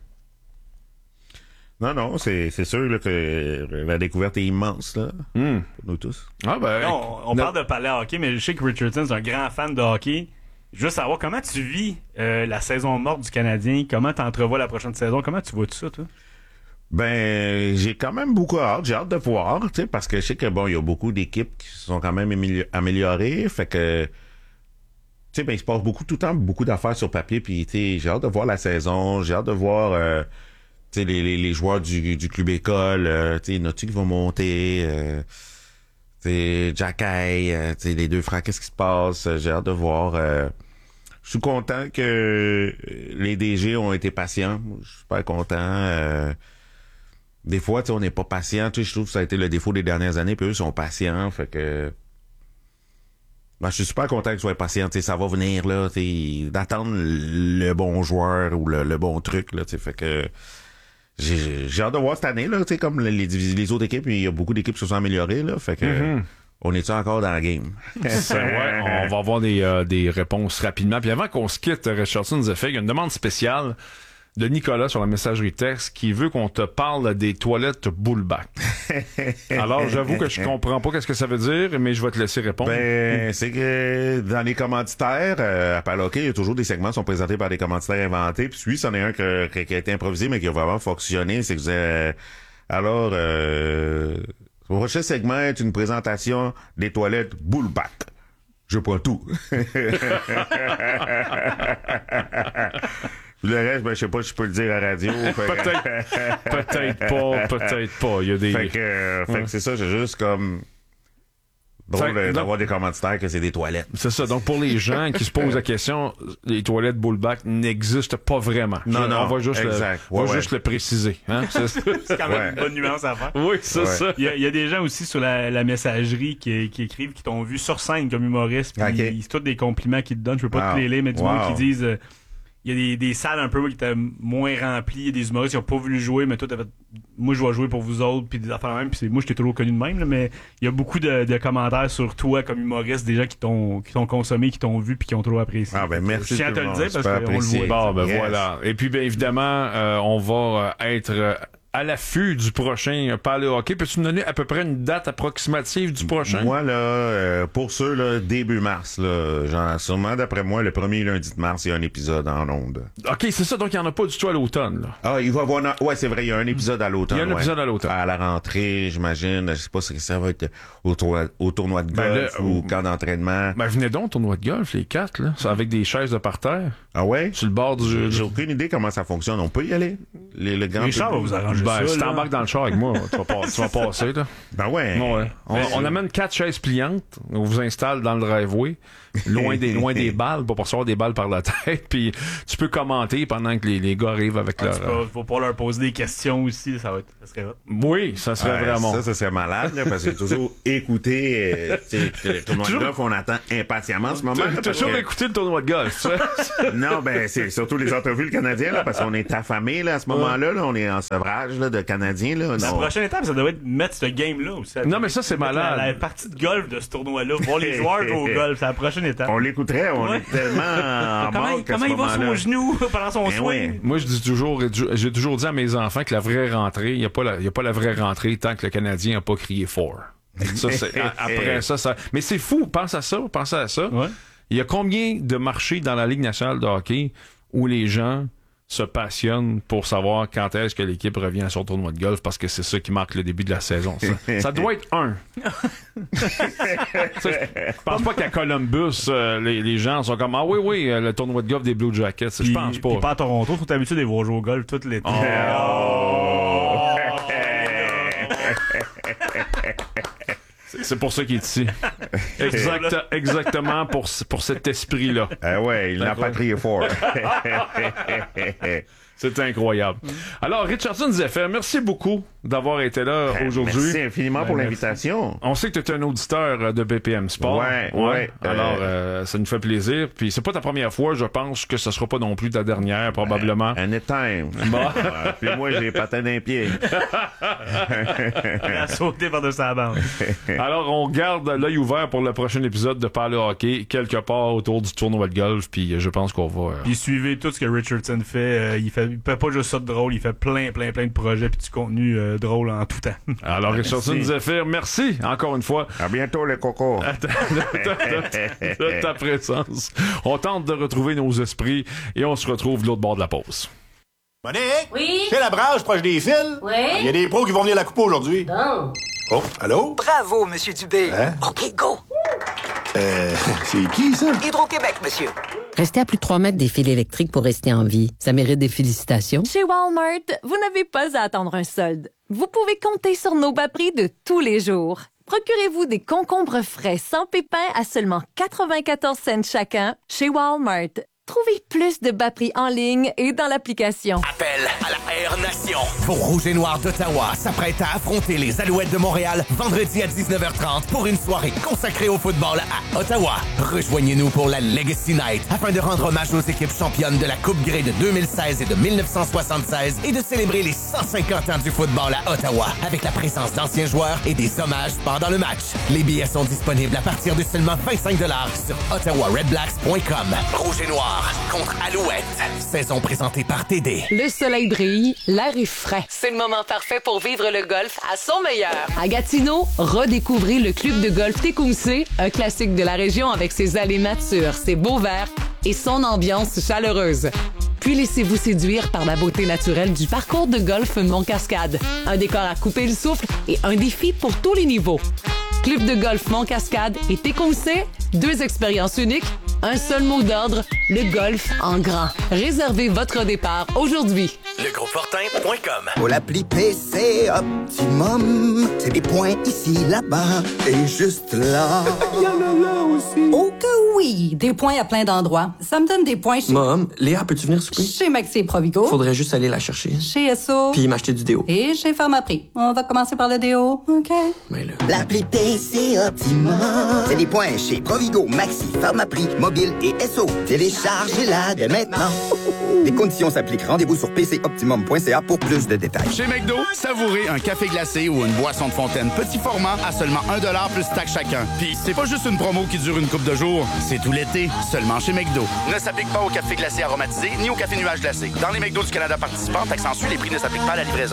Non, c'est sûr là, que la découverte est immense, là, pour nous tous. Ah ben, non, on parle de parler hockey, mais je sais que Richardson est un grand fan de hockey. Je veux savoir comment tu vis la saison morte du Canadien, comment tu entrevois la prochaine saison, comment tu vois tout ça, toi? Ben, j'ai quand même beaucoup hâte, j'ai hâte de voir, tu sais, parce que je sais que bon, il y a beaucoup d'équipes qui se sont quand même améliorées, fait que, tu sais, ben, il se passe tout le temps beaucoup d'affaires sur papier, puis tu sais, j'ai hâte de voir la saison, j'ai hâte de voir, tu sais, les joueurs du club école, tu sais, Naughty qui vont monter, tu sais, Jacky, tu sais, les deux frères, qu'est-ce qui se passe? J'ai hâte de voir. Je suis content que les DG ont été patients. Je suis super content. Des fois, tu sais, on n'est pas patient. Tu sais, je trouve que ça a été le défaut des dernières années, puis eux sont patients. Fait que... Ben, je suis super content qu'ils soient patients. Tu sais, ça va venir, là, tu sais, d'attendre le bon joueur ou le bon truc, là, tu sais, fait que... J'ai hâte de voir cette année, là, tu sais, comme les autres équipes, il y a beaucoup d'équipes qui se sont améliorées, là, fait que on est-tu encore dans la game? Ouais, on va avoir des réponses rapidement. Puis avant qu'on se quitte, Richardson nous a fait, il y a une demande spéciale de Nicolas sur la messagerie texte qui veut qu'on te parle des toilettes Bullback. Alors, j'avoue que je comprends pas qu'est-ce que ça veut dire, mais je vais te laisser répondre. Ben, c'est que dans les commanditaires, à Paloquet, il y a toujours des segments qui sont présentés par des commanditaires inventés. Puis celui, c'en est un qui a été improvisé, mais qui a vraiment fonctionné. C'est que alors, le prochain segment est une présentation des toilettes Bullback. Je prends tout. Le reste, ben, je sais pas si je peux le dire à la radio. Peut-être pas. Il y a des... Fait que c'est ça, j'ai juste comme... drôle d'avoir des commanditaires que c'est des toilettes. C'est ça. Donc, pour les gens qui se posent la question, les toilettes Bullback n'existent pas vraiment. Non, on va juste, juste le préciser. Hein? C'est quand même une bonne nuance à faire. Oui, c'est ça. Il y a des gens aussi sur la messagerie qui écrivent, qui t'ont vu sur scène comme humoriste. Puis c'est tous des compliments qu'ils te donnent. Je peux pas tous les lire, mais du monde qui disent... il y a des salles un peu qui étaient moins remplies, il y a des humoristes qui n'ont pas voulu jouer, mais toi, moi, je vais jouer pour vous autres, puis des affaires même, puis moi, je t'ai toujours connu de même, là, mais il y a beaucoup de commentaires sur toi comme humoriste, des gens qui t'ont consommé, qui t'ont vu, puis qui ont trop apprécié. Ah, ben, merci. Je tiens à te le dire parce qu'on le voit. Bon, ben, voilà. Et puis, bien évidemment, on va être à l'affût du prochain Parler hockey. Peux-tu me donner à peu près une date approximative du prochain? Moi, là, pour ceux, là, début mars, là, genre, sûrement, d'après moi, le premier lundi de mars, il y a un épisode en ondes. OK, c'est ça, donc il n'y en a pas du tout à l'automne, là. Ah, il va y avoir... Ouais, c'est vrai, il y a un épisode à l'automne. Il y a un épisode à l'automne. À la rentrée, j'imagine. Je sais pas si ça va être au tournoi de golf ou camp d'entraînement. Ben, venez donc, tournoi de golf, les 4, là. C'est avec des chaises de parterre. Ah ouais? Sur le bord du... J'ai aucune idée comment ça fonctionne. On peut y aller? Le grand Les chars, vous arrangez ça. Si là. t'embarques dans le char avec moi, tu vas passer, là. Ben ouais. On amène 4 chaises pliantes, on vous installe dans le driveway, loin des balles, pour pas recevoir des balles par la tête, puis tu peux commenter pendant que les gars arrivent avec leur... Faut pas leur poser des questions aussi, ça serait hot. Oui, ça serait vraiment... Ça serait malade, là, parce que toujours écouter le tournoi de golf, on attend impatiemment ce moment. Toujours écouter le tournoi de golf, tu sais. Non, ben c'est surtout les entrevues le Canadien, là, parce qu'on est affamés là, à ce moment-là, là, on est en sevrage là, de Canadiens. Là, la prochaine étape, ça devrait être mettre ce game-là aussi. Non, mais ça, c'est malade. La partie de golf de ce tournoi-là, voir les joueurs jouer au golf, c'est la prochaine étape. On l'écouterait, on est tellement en manque comment il va son genou pendant son swing? Ouais. Moi, j'ai toujours dit à mes enfants que la vraie rentrée, il n'y a pas la vraie rentrée tant que le Canadien n'a pas crié fort. Ça, après ça. Mais c'est fou, pense à ça. Ouais. Il y a combien de marchés dans la Ligue nationale de hockey où les gens se passionnent pour savoir quand est-ce que l'équipe revient à son tournoi de golf, parce que c'est ça qui marque le début de la saison. Ça doit être un. Je pense pas qu'à Columbus, les gens sont comme « Ah oui, le tournoi de golf des Blue Jackets. » Je pense pas. Puis pas à Toronto, faut t'habituer de les voir jouer au golf tout l'été. C'est pour ça qu'il est ici. Exactement pour cet esprit-là. Ah ouais, il n'a pas crié fort. C'est incroyable. Alors, Richardson Zephyr, merci beaucoup d'avoir été là aujourd'hui. Merci infiniment pour l'invitation. On sait que tu es un auditeur de BPM Sport. Ouais. Alors, ça nous fait plaisir. Puis c'est pas ta première fois, je pense que ce sera pas non plus ta dernière, probablement. Anytime. Bon. Puis moi, j'ai les patins d'un pied. Elle a sauté par-dessus la bande. Alors, on garde l'œil ouvert pour le prochain épisode de Parler Hockey, quelque part autour du tournoi de golf. Puis je pense qu'on va... Puis suivez tout ce que Richardson fait. Il fait pas juste ça de drôle, il fait plein de projets puis du contenu drôle en tout temps. Alors, Richardson Zephyr, merci encore une fois. À bientôt, les cocos. De ta présence. On tente de retrouver nos esprits et on se retrouve de l'autre bord de la pause. Monique? Oui? C'est la branche proche des fils? Oui? Il y a des pros qui vont venir la couper aujourd'hui. Bon. Oh, allô? Bravo, Monsieur Dubé. Hein? OK, go. C'est qui, ça? Hydro-Québec, monsieur. Restez à plus de 3 mètres des fils électriques pour rester en vie. Ça mérite des félicitations. Chez Walmart, vous n'avez pas à attendre un solde. Vous pouvez compter sur nos bas prix de tous les jours. Procurez-vous des concombres frais sans pépins à seulement 94 cents chacun chez Walmart. Trouvez plus de bas prix en ligne et dans l'application. Appel à la Air Nation. Vos Rouges et Noirs d'Ottawa s'apprêtent à affronter les Alouettes de Montréal vendredi à 19h30 pour une soirée consacrée au football à Ottawa. Rejoignez-nous pour la Legacy Night afin de rendre hommage aux équipes championnes de la Coupe Grey de 2016 et de 1976 et de célébrer les 150 ans du football à Ottawa avec la présence d'anciens joueurs et des hommages pendant le match. Les billets sont disponibles à partir de seulement 25$ sur ottawaredblacks.com. Rouges et Noirs contre Alouette. Saison présentée par TD. Le soleil brille, l'air est frais. C'est le moment parfait pour vivre le golf à son meilleur. À Gatineau, redécouvrez le club de golf Tecumseh, un classique de la région avec ses allées matures, ses beaux verts et son ambiance chaleureuse. Puis laissez-vous séduire par la beauté naturelle du parcours de golf Mont-Cascade. Un décor à couper le souffle et un défi pour tous les niveaux. Club de golf Mont-Cascade et Tecumseh, 2 expériences uniques, un seul mot d'ordre, le golf en grand. Réservez votre départ aujourd'hui. Legroupefortin.com. Pour l'appli PC Optimum, c'est des points ici, là-bas et juste là. Il y en a là aussi. Oh que oui! Des points à plein d'endroits. Ça me donne des points chez... Mom, Léa, peux-tu venir souper? Chez Maxi et Provigo. Faudrait juste aller la chercher. Chez Esso. Puis m'acheter du déo. Et chez Pharmaprix. On va commencer par le déo, OK? Mais là... L'appli PC Optimum, c'est des points chez Provigo, Maxi, Pharmaprix, Mobile et Esso. Téléchargez-la dès maintenant. Les conditions s'appliquent. Rendez-vous sur pcoptimum.ca pour plus de détails. Chez McDo, savourez un café glacé ou une boisson de fontaine petit format à seulement 1$ plus taxe chacun. Puis c'est pas juste une promo qui dure une couple de jours, c'est tout l'été, seulement chez McDo. Ne s'applique pas au café glacé aromatisé ni au café nuage glacé. Dans les McDo du Canada participants, taxe en su, les prix ne s'appliquent pas à la livraison.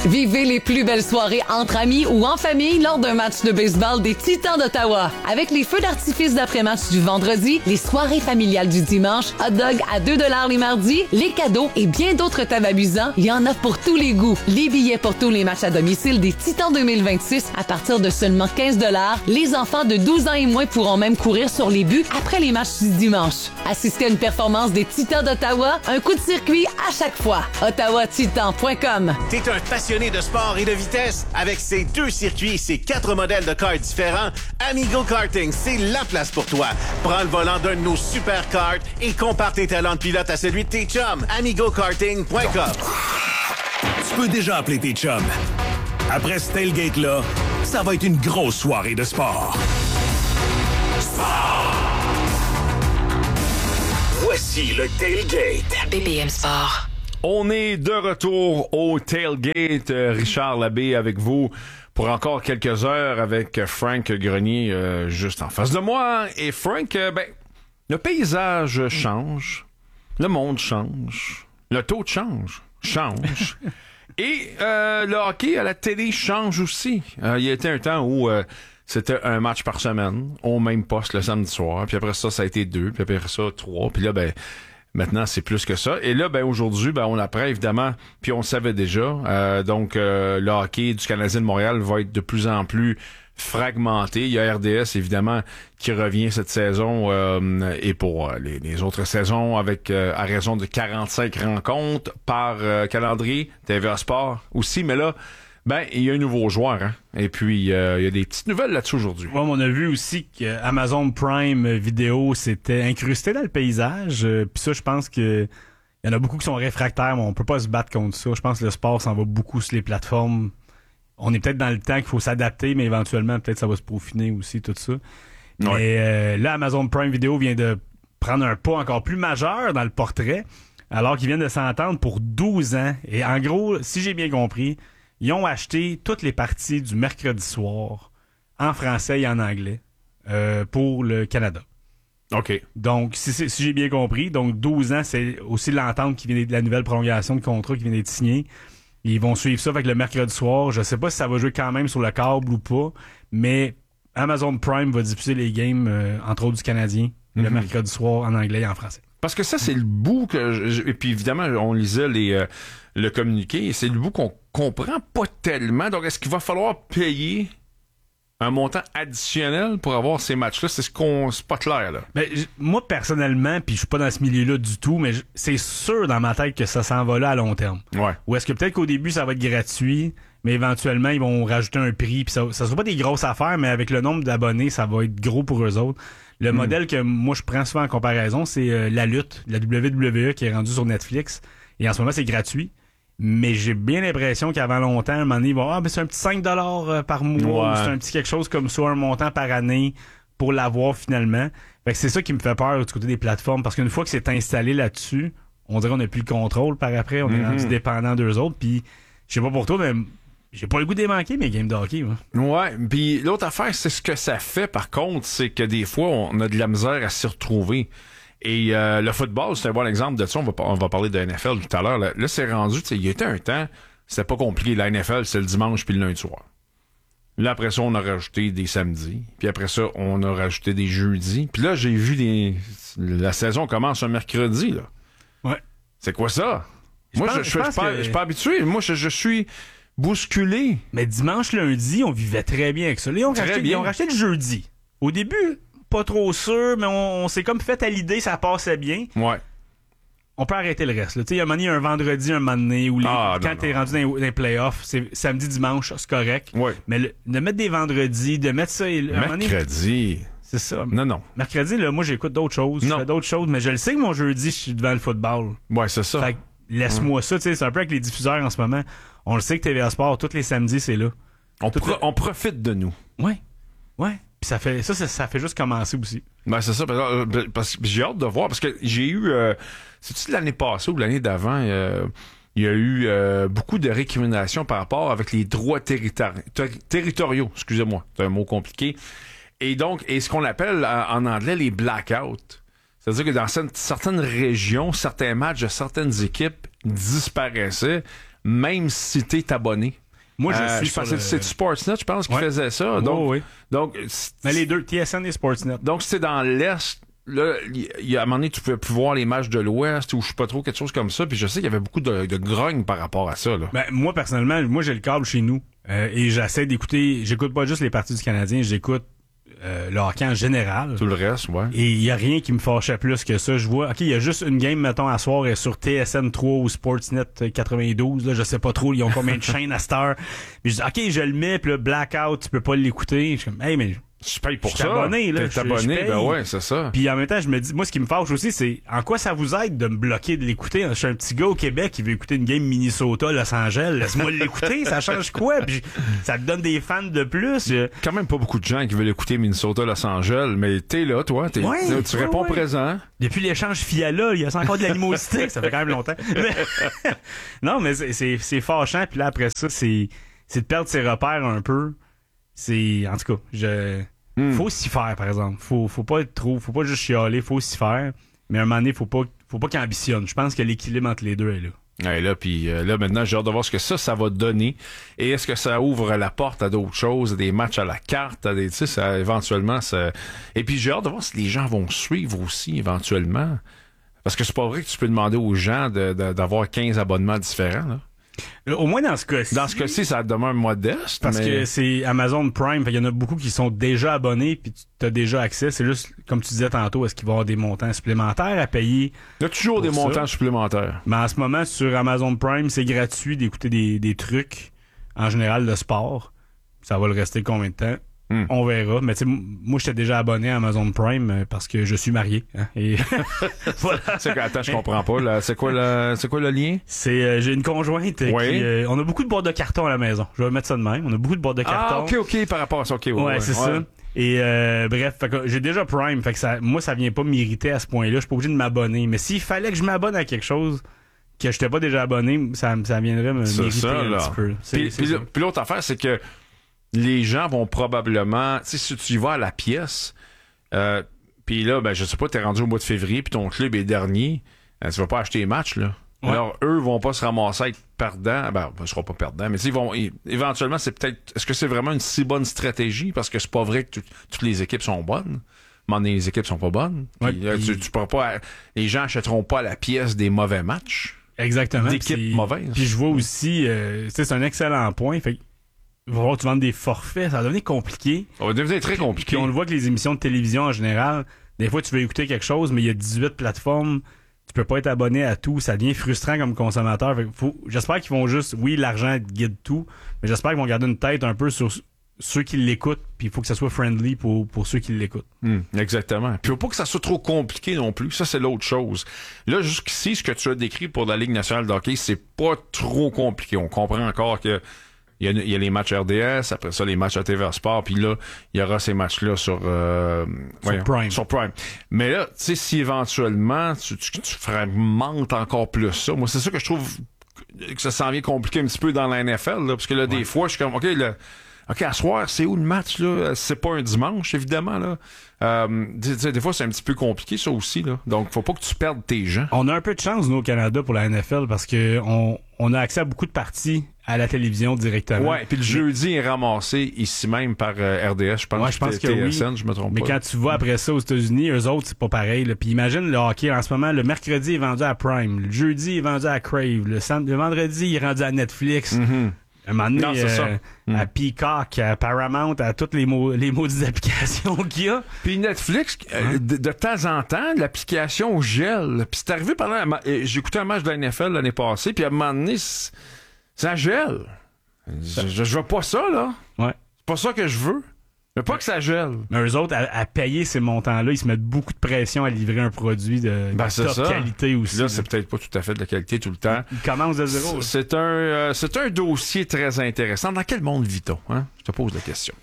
Vivez les plus belles soirées entre amis ou en famille lors d'un match de baseball des Titans d'Ottawa. Avec les feux d'artifice d'après-match du vendredi, les soirées familiales du dimanche, hot dog à 2$ les mardis, les cadeaux et bien d'autres thèmes amusants, il y en a pour tous les goûts. Les billets pour tous les matchs à domicile des Titans 2026 à partir de seulement 15$. Les enfants de 12 ans et moins pourront même courir sur les buts après les matchs du dimanche. Assistez à une performance des Titans d'Ottawa, un coup de circuit à chaque fois. OttawaTitan.com. T'es un passionné de sport et de vitesse? Avec ses 2 circuits et ses 4 modèles de cars différents, Amigo Karting, c'est la place pour toi. Prends le volant d'un de nos super karts et compare tes talents de pilote à celui de tes chums. AmigoKarting.com. Tu peux déjà appeler tes chums. Après ce tailgate-là, ça va être une grosse soirée de sport. Voici le tailgate. BPM Sport. On est de retour au tailgate. Richard Labbé avec vous pour encore quelques heures avec Frank Grenier juste en face de moi. Et Frank, le paysage change, le monde change, le taux de change. Et le hockey à la télé change aussi. Il y a été un temps où c'était un match par semaine, au même poste le samedi soir. Puis après ça a été 2, puis après ça 3. Puis là, maintenant, c'est plus que ça. Et là, aujourd'hui, on apprend évidemment, puis on le savait déjà. Donc, le hockey du Canadien de Montréal va être de plus en plus fragmenté. Il y a RDS, évidemment, qui revient cette saison et pour les autres saisons avec à raison de 45 rencontres par calendrier. TVA Sport aussi, mais là, il y a un nouveau joueur, hein? Et puis, il y a des petites nouvelles là-dessus aujourd'hui. Ouais, on a vu aussi que Amazon Prime Vidéo s'était incrusté dans le paysage. Puis ça, je pense que il y en a beaucoup qui sont réfractaires, mais on peut pas se battre contre ça. Je pense que le sport s'en va beaucoup sur les plateformes. On est peut-être dans le temps qu'il faut s'adapter, mais éventuellement, peut-être ça va se peaufiner aussi, tout ça. Ouais. Mais là, Amazon Prime Video vient de prendre un pas encore plus majeur dans le portrait, alors qu'ils viennent de s'entendre pour 12 ans. Et en gros, si j'ai bien compris, ils ont acheté toutes les parties du mercredi soir en français et en anglais pour le Canada. OK. Donc, si j'ai bien compris, donc 12 ans, c'est aussi l'entente qui vient de la nouvelle prolongation de contrat qui vient d'être signée. Ils vont suivre ça avec le mercredi soir. Je sais pas si ça va jouer quand même sur le câble ou pas, mais Amazon Prime va diffuser les games, entre autres du Canadien, le mercredi soir en anglais et en français. Parce que ça, c'est le bout que... Et puis évidemment, on lisait le communiqué, et c'est le bout qu'on comprend pas tellement. Donc, est-ce qu'il va falloir payer un montant additionnel pour avoir ces matchs-là? C'est pas clair, là. Ben, moi, personnellement, puis je suis pas dans ce milieu-là du tout, mais c'est sûr dans ma tête que ça s'en va là à long terme. Ouais. Ou est-ce que peut-être qu'au début, ça va être gratuit, mais éventuellement, ils vont rajouter un prix, puis ça sera pas des grosses affaires, mais avec le nombre d'abonnés, ça va être gros pour eux autres. Le modèle que moi, je prends souvent en comparaison, c'est la lutte, la WWE qui est rendue sur Netflix, et en ce moment, c'est gratuit. Mais j'ai bien l'impression qu'avant longtemps, à un moment donné, ils vont c'est un petit 5$ par mois, ou c'est un petit quelque chose comme ça, un montant par année pour l'avoir finalement. Fait que c'est ça qui me fait peur du côté des plateformes, parce qu'une fois que c'est installé là-dessus, on dirait qu'on n'a plus le contrôle par après, on est rendu dépendant d'eux autres, puis je sais pas pour toi, mais j'ai pas le goût de les manquer, mes games de hockey. Moi. Ouais, puis l'autre affaire, c'est ce que ça fait par contre, c'est que des fois, on a de la misère à s'y retrouver. Et le football, c'est un bon exemple de ça. On va parler de NFL tout à l'heure. Là c'est rendu, il y a un temps, c'était pas compliqué. La NFL, c'est le dimanche puis le lundi soir. Là, après ça, on a rajouté des samedis. Puis après ça, on a rajouté des jeudis. Puis là, j'ai vu la saison commence un mercredi, là. Ouais. C'est quoi ça? Moi, je suis pas habitué. Moi, je suis bousculé. Mais dimanche, lundi, on vivait très bien avec ça. Là, ils ont racheté le jeudi. Au début... pas trop sûr, mais on s'est comme fait à l'idée, ça passait bien. Ouais. On peut arrêter le reste. Tu sais, il y a un vendredi, un moment donné, où quand t'es rendu dans les playoffs, c'est samedi, dimanche, c'est correct. Ouais. Mais de mettre des vendredis, de mettre ça... Mercredi. C'est ça. Non. Mercredi, là, moi, j'écoute d'autres choses. Je fais d'autres choses, mais je le sais que mon jeudi, je suis devant le football. Ouais, c'est ça. Fait que laisse-moi ça, tu sais, c'est un peu avec les diffuseurs en ce moment. On le sait que TVA Sport, tous les samedis, c'est là. On profite de nous. Ouais. Puis ça fait juste commencer aussi. Ben c'est ça, parce que j'ai hâte de voir, parce que j'ai eu, c'est-tu l'année passée ou l'année d'avant, il y a eu beaucoup de récriminations par rapport avec les droits territoriaux, excusez-moi, c'est un mot compliqué, et donc, ce qu'on appelle en anglais les blackouts. C'est-à-dire que dans certaines régions, certains matchs de certaines équipes disparaissaient même si t'es abonné. Moi, je suis c'est Sportsnet, je pense, qui faisait ça. Donc, oui. Donc, mais les deux, TSN et Sportsnet. Donc, c'était dans l'Est. Là, à un moment donné, tu pouvais plus voir les matchs de l'Ouest ou je sais pas trop, quelque chose comme ça. Puis je sais qu'il y avait beaucoup de grogne par rapport à ça. Là. Ben, moi, personnellement, j'ai le câble chez nous. Et j'essaie d'écouter. J'écoute pas juste les parties du Canadien, j'écoute le hockey en général. Tout le reste, ouais. Et il y a rien qui me fâchait plus que ça. Je vois, OK, il y a juste une game, mettons, à soir, et sur TSN 3 ou Sportsnet 92, là, je sais pas trop, ils ont combien de chaînes à cette heure. Mais je dis, OK, je le mets, puis là, blackout, tu peux pas l'écouter. Je suis comme, hey, mais je paye pour ça. Abonné, là. T'es abonné, ben ouais, c'est ça. Puis en même temps, je me dis, moi, ce qui me fâche aussi, c'est en quoi ça vous aide de me bloquer de l'écouter? Je suis un petit gars au Québec qui veut écouter une game Minnesota-Los Angeles. Laisse-moi l'écouter, ça change quoi? Puis ça te donne des fans de plus. Quand même pas beaucoup de gens qui veulent écouter Minnesota-Los Angeles, mais t'es là, toi. Tu réponds présent. Depuis l'échange Fiala, il y a encore de l'animosité. Ça fait quand même longtemps. Mais... non, mais c'est fâchant. Puis là, après ça, c'est de perdre ses repères un peu. En tout cas, faut s'y faire, par exemple. Faut pas être trop, faut pas juste chialer, faut s'y faire. Mais à un moment donné, faut pas qu'il ambitionne. Je pense que l'équilibre entre les deux est là. Ouais, là, puis là, maintenant, j'ai hâte de voir ce que ça va donner. Et est-ce que ça ouvre la porte à d'autres choses, à des matchs à la carte, à des, tu sais, ça, éventuellement, ça... Et puis, j'ai hâte de voir si les gens vont suivre aussi, éventuellement. Parce que c'est pas vrai que tu peux demander aux gens d'avoir 15 abonnements différents, là. Au moins dans ce cas-ci. Dans ce cas-ci, ça demeure modeste. Parce que c'est Amazon Prime. Il y en a beaucoup qui sont déjà abonnés puis tu as déjà accès. C'est juste, comme tu disais tantôt, est-ce qu'il va y avoir des montants supplémentaires à payer? Il y a toujours des montants supplémentaires. Mais en ce moment, sur Amazon Prime, c'est gratuit d'écouter des trucs, en général, de sport. Ça va le rester combien de temps? On verra. Mais tu sais, moi, j'étais déjà abonné à Amazon Prime parce que je suis marié. Hein, et voilà. Attends, je comprends pas. Là. C'est quoi le lien? J'ai une conjointe qui... on a beaucoup de boîtes de carton à la maison. Je vais mettre ça de même. On a beaucoup de boîtes de carton. Ah, OK, par rapport à ça. OK, ouais, c'est ça. Et bref, fait que j'ai déjà Prime. Fait que ça vient pas m'irriter à ce point-là. Je suis pas obligé de m'abonner. Mais s'il fallait que je m'abonne à quelque chose que j'étais pas déjà abonné, ça viendrait m'irriter un petit peu. Puis l'autre affaire, c'est que les gens vont probablement... Tu sais, si tu y vas à la pièce, puis là, ben je sais pas, t'es rendu au mois de février, puis ton club est dernier, tu vas pas acheter les matchs, là. Ouais. Alors, eux vont pas se ramasser à être perdants. Ben, ils seront pas perdants, mais éventuellement, c'est peut-être... Est-ce que c'est vraiment une si bonne stratégie? Parce que c'est pas vrai que toutes les équipes sont bonnes. Les équipes sont pas bonnes. Ouais, puis, tu pourras pas... Les gens achèteront pas à la pièce des mauvais matchs. Exactement. D'équipes mauvaises. Puis je vois aussi... c'est un excellent point. Fait il va falloir que tu vendes des forfaits, ça va devenir compliqué. Ça va devenir très compliqué. Puis on le voit que les émissions de télévision en général, des fois tu veux écouter quelque chose, mais il y a 18 plateformes, tu peux pas être abonné à tout, ça devient frustrant comme consommateur. J'espère qu'ils vont juste, oui, l'argent guide tout, mais j'espère qu'ils vont garder une tête un peu sur ceux qui l'écoutent, puis il faut que ça soit friendly pour ceux qui l'écoutent. Exactement. Puis il faut pas que ça soit trop compliqué non plus, ça c'est l'autre chose. Là, jusqu'ici, ce que tu as décrit pour la Ligue nationale de hockey, c'est pas trop compliqué. On comprend encore que il y a les matchs RDS, après ça, les matchs à TVA Sport, puis là, il y aura ces matchs-là sur Prime. Mais là, tu sais, si éventuellement, tu fragmentes encore plus ça, moi, c'est ça que je trouve que ça s'en vient compliqué un petit peu dans la NFL, là, parce que là, des fois, je suis comme, OK, à soir, c'est où le match, là? C'est pas un dimanche, évidemment, là. Des fois, c'est un petit peu compliqué, ça aussi, là. Donc, faut pas que tu perdes tes gens. On a un peu de chance, nous, au Canada, pour la NFL, parce que on a accès à beaucoup de parties à la télévision directement. Ouais, puis le jeudi est ramassé ici même par RDS, je pense. Ouais, je pense que TSN, oui. Je me trompe pas. Mais quand tu vas après ça aux États-Unis, eux autres, c'est pas pareil, là. Puis imagine le hockey, en ce moment, le mercredi est vendu à Prime, le jeudi est vendu à Crave, le vendredi il est rendu à Netflix. À un moment donné, à Peacock, à Paramount, à toutes les maudites applications qu'il y a. Puis Netflix, de temps en temps, l'application gèle. Puis c'est arrivé pendant... J'ai écouté un match de la NFL l'année passée, puis à un moment donné, ça gèle. Je veux pas ça, là. Ouais. C'est pas ça que je veux. Je veux pas que ça gèle. Mais eux autres, à payer ces montants-là, ils se mettent beaucoup de pression à livrer un produit de top qualité aussi. Là, c'est peut-être pas tout à fait de la qualité tout le temps. Ils commencent de zéro. C'est un dossier très intéressant. Dans quel monde vit-on? Hein? Je te pose la question.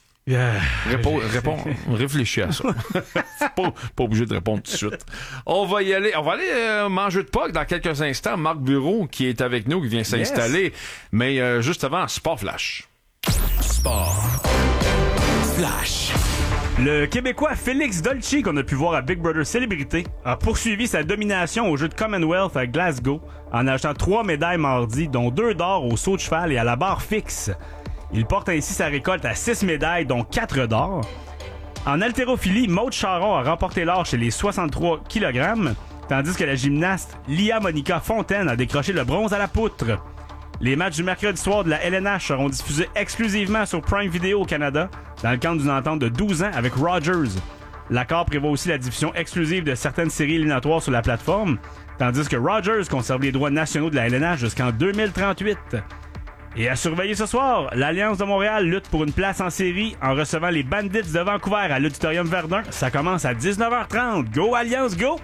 Réponds, réfléchis à ça. pas obligé de répondre tout de suite. On va aller manger de Pâques dans quelques instants. Marc Bureau qui est avec nous, qui vient s'installer. Mais juste avant, Sport Flash. Sport. Flash. Le Québécois Félix Dolce, qu'on a pu voir à Big Brother Célébrité, a poursuivi sa domination au jeu de Commonwealth à Glasgow en achetant 3 médailles mardi, dont 2 d'or au saut de cheval et à la barre fixe. Il porte ainsi sa récolte à 6 médailles, dont 4 d'or. En haltérophilie, Maude Charon a remporté l'or chez les 63 kg, tandis que la gymnaste Lia Monica Fontaine a décroché le bronze à la poutre. Les matchs du mercredi soir de la LNH seront diffusés exclusivement sur Prime Video au Canada, dans le cadre d'une entente de 12 ans avec Rogers. L'accord prévoit aussi la diffusion exclusive de certaines séries éliminatoires sur la plateforme, tandis que Rogers conserve les droits nationaux de la LNH jusqu'en 2038. Et à surveiller ce soir, l'Alliance de Montréal lutte pour une place en série en recevant les Bandits de Vancouver à l'Auditorium Verdun. Ça commence à 19h30. Go Alliance, go!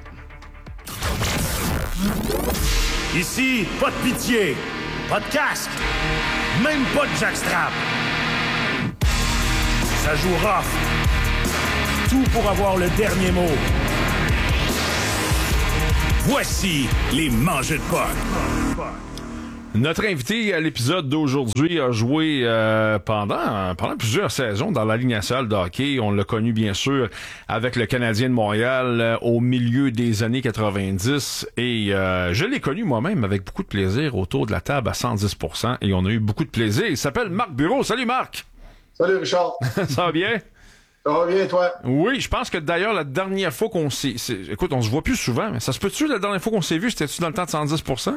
Ici, pas de pitié, pas de casque, même pas de jackstrap. Ça joue rough. Tout pour avoir le dernier mot. Voici les mangeux de potes. Notre invité à l'épisode d'aujourd'hui a joué pendant plusieurs saisons dans la Ligue nationale de hockey. On l'a connu bien sûr avec le Canadien de Montréal au milieu des années 90 et je l'ai connu moi-même avec beaucoup de plaisir autour de la table à 110% et on a eu beaucoup de plaisir. Il s'appelle Marc Bureau. Salut Marc! Salut Richard! Ça va bien? Ça va bien, toi? Oui, je pense que d'ailleurs, la dernière fois qu'on s'est... Écoute, on se voit plus souvent, mais ça se peut-tu, la dernière fois qu'on s'est vu, c'était-tu dans le temps de 110%?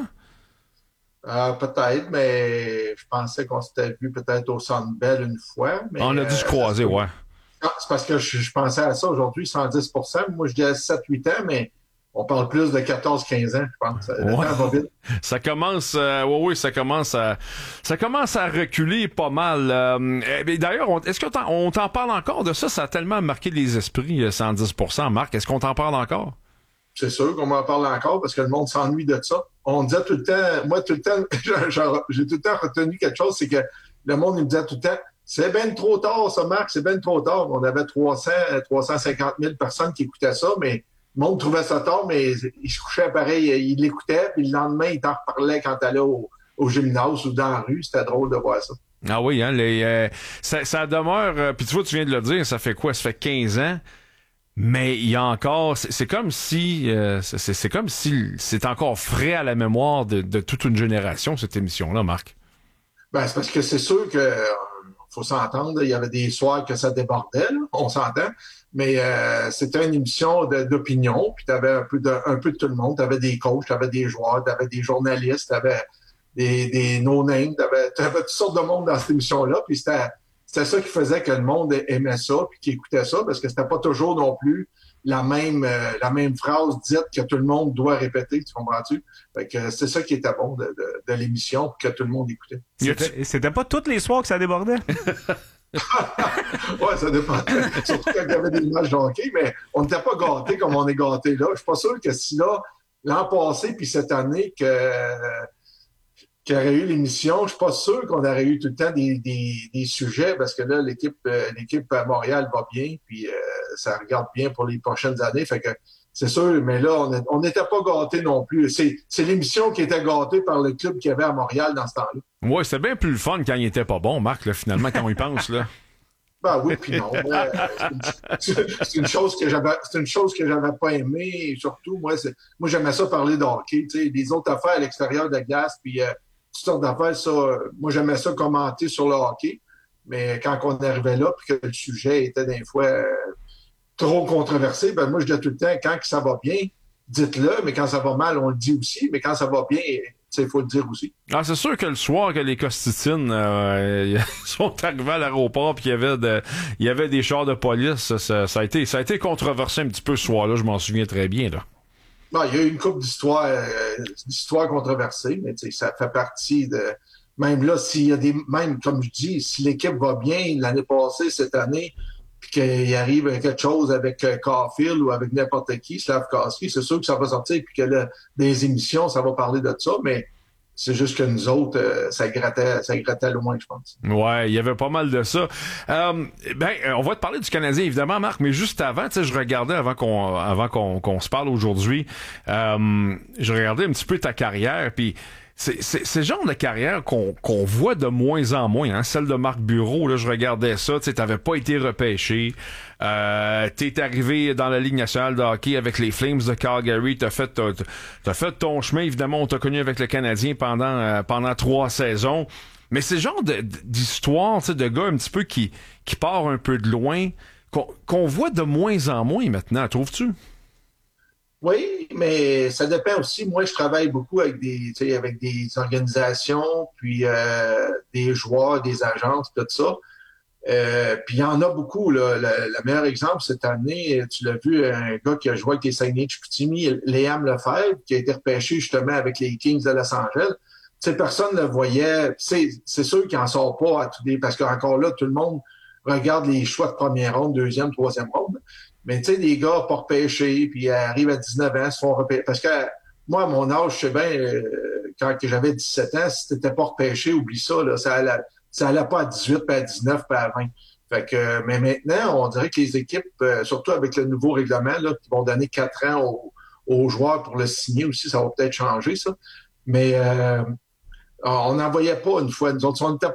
Peut-être, mais je pensais qu'on s'était vu peut-être au Centre Bell une fois. Mais, on a dû se croiser, ouais. C'est parce que je pensais à ça aujourd'hui, 110%. Moi, je disais 7-8 ans, mais on parle plus de 14-15 ans, je pense. Le temps va vite. Ça commence, ça commence à reculer pas mal. D'ailleurs, est-ce qu'on t'en parle encore de ça? Ça a tellement marqué les esprits, 110%, Marc. Est-ce qu'on t'en parle encore? C'est sûr qu'on m'en parle encore parce que le monde s'ennuie de ça. On disait tout le temps, moi tout le temps, j'ai tout le temps retenu quelque chose, c'est que le monde il me disait tout le temps, c'est bien trop tard ça Marc, c'est bien trop tard. On avait 350 000 personnes qui écoutaient ça, mais le monde trouvait ça tard, mais il se couchait pareil, il l'écoutait, puis le lendemain, il t'en reparlait quand t'allais au gymnase ou dans la rue. C'était drôle de voir ça. Ah oui, hein, ça demeure, puis tu vois, tu viens de le dire, ça fait quoi? Ça fait 15 ans. Mais il y a encore, c'est comme si c'est encore frais à la mémoire de toute une génération, cette émission-là, Marc. Ben, c'est parce que c'est sûr que faut s'entendre, il y avait des soirs que ça débordait, là, on s'entend, mais c'était une émission d'opinion, puis t'avais un peu de tout le monde, t'avais des coachs, t'avais des joueurs, t'avais des journalistes, t'avais des no-names, t'avais toutes sortes de monde dans cette émission-là, puis c'était ça qui faisait que le monde aimait ça puis qui écoutait ça parce que c'était pas toujours non plus la même phrase dite que tout le monde doit répéter, tu comprends-tu? Fait que c'est ça qui était bon de l'émission que tout le monde écoutait. C'était pas tous les soirs que ça débordait? Ouais, ça dépendait. Surtout quand il y avait des matchs de hockey, mais on n'était pas gâtés comme on est gâtés là. Je suis pas sûr que si là, l'an passé puis cette année qu'il y aurait eu l'émission, je suis pas sûr qu'on aurait eu tout le temps des sujets parce que là, l'équipe à Montréal va bien, puis ça regarde bien pour les prochaines années. Fait que c'est sûr, mais là, on n'était pas gâtés non plus. C'est l'émission qui était gâtée par le club qu'il y avait à Montréal dans ce temps-là. Ouais, c'est bien plus le fun quand il était pas bon, Marc, là, finalement, quand on y pense, là. Ben oui, puis non. C'est une chose que j'avais pas aimé. Et surtout, moi, j'aimais ça parler de hockey, tu sais, des autres affaires à l'extérieur de la glace, puis toutes sortes d'affaires, ça, moi, j'aimais ça commenter sur le hockey, mais quand on arrivait là, puis que le sujet était des fois trop controversé, ben moi, je disais tout le temps, quand ça va bien, dites-le, mais quand ça va mal, on le dit aussi, mais quand ça va bien, il faut le dire aussi. Ah, c'est sûr que le soir que les Costitines sont arrivés à l'aéroport puis il y avait des chars de police, ça a été controversé un petit peu ce soir-là, je m'en souviens très bien, là. Non, il y a eu une couple d'histoires controversées, mais ça fait partie de... Même là, s'il y a même, comme je dis, si l'équipe va bien l'année passée, cette année, puis qu'il arrive quelque chose avec Caulfield ou avec n'importe qui, Slavkovski, c'est sûr que ça va sortir, puis que là, des émissions, ça va parler de ça, mais c'est juste que nous autres, ça grattait loin, je pense. Ouais, il y avait pas mal de ça. On va te parler du Canadien, évidemment, Marc, mais juste avant, tu sais, je regardais avant qu'on se parle aujourd'hui, je regardais un petit peu ta carrière, puis c'est le genre de carrière qu'on voit de moins en moins. Hein? Celle de Marc Bureau, là, je regardais ça, tu t'avais pas été repêché. T'es arrivé dans la Ligue nationale de hockey avec les Flames de Calgary. T'as fait ton chemin. Évidemment, on t'a connu avec le Canadien pendant 3 saisons. Mais c'est le genre d'histoire, tu sais, de gars un petit peu qui part un peu de loin, qu'on voit de moins en moins maintenant, trouves-tu? Oui, mais ça dépend aussi. Moi, je travaille beaucoup avec des organisations, puis des joueurs, des agences, tout ça. Puis il y en a beaucoup. Là. Le meilleur exemple, cette année, tu l'as vu, un gars qui a joué avec les Saguenay-Chicoutimi, Liam Lefebvre, qui a été repêché justement avec les Kings de Los Angeles. Tu sais, personne ne le voyait. C'est sûr qu'il n'en sort pas à tous les... Parce qu'encore là, tout le monde regarde les choix de première ronde, deuxième, troisième ronde. Mais tu sais, des gars pas repêchés, puis arrivent à 19 ans, se font repêcher. Parce que moi, à mon âge, je sais bien, quand j'avais 17 ans, si t'étais pas repêché, oublie ça, là, ça allait pas à 18, puis à 19, puis à 20. Fait que, mais maintenant, on dirait que les équipes, surtout avec le nouveau règlement, là, qui vont donner 4 ans aux joueurs pour le signer aussi, ça va peut-être changer, ça. Mais on n'en voyait pas une fois. Nous autres, on était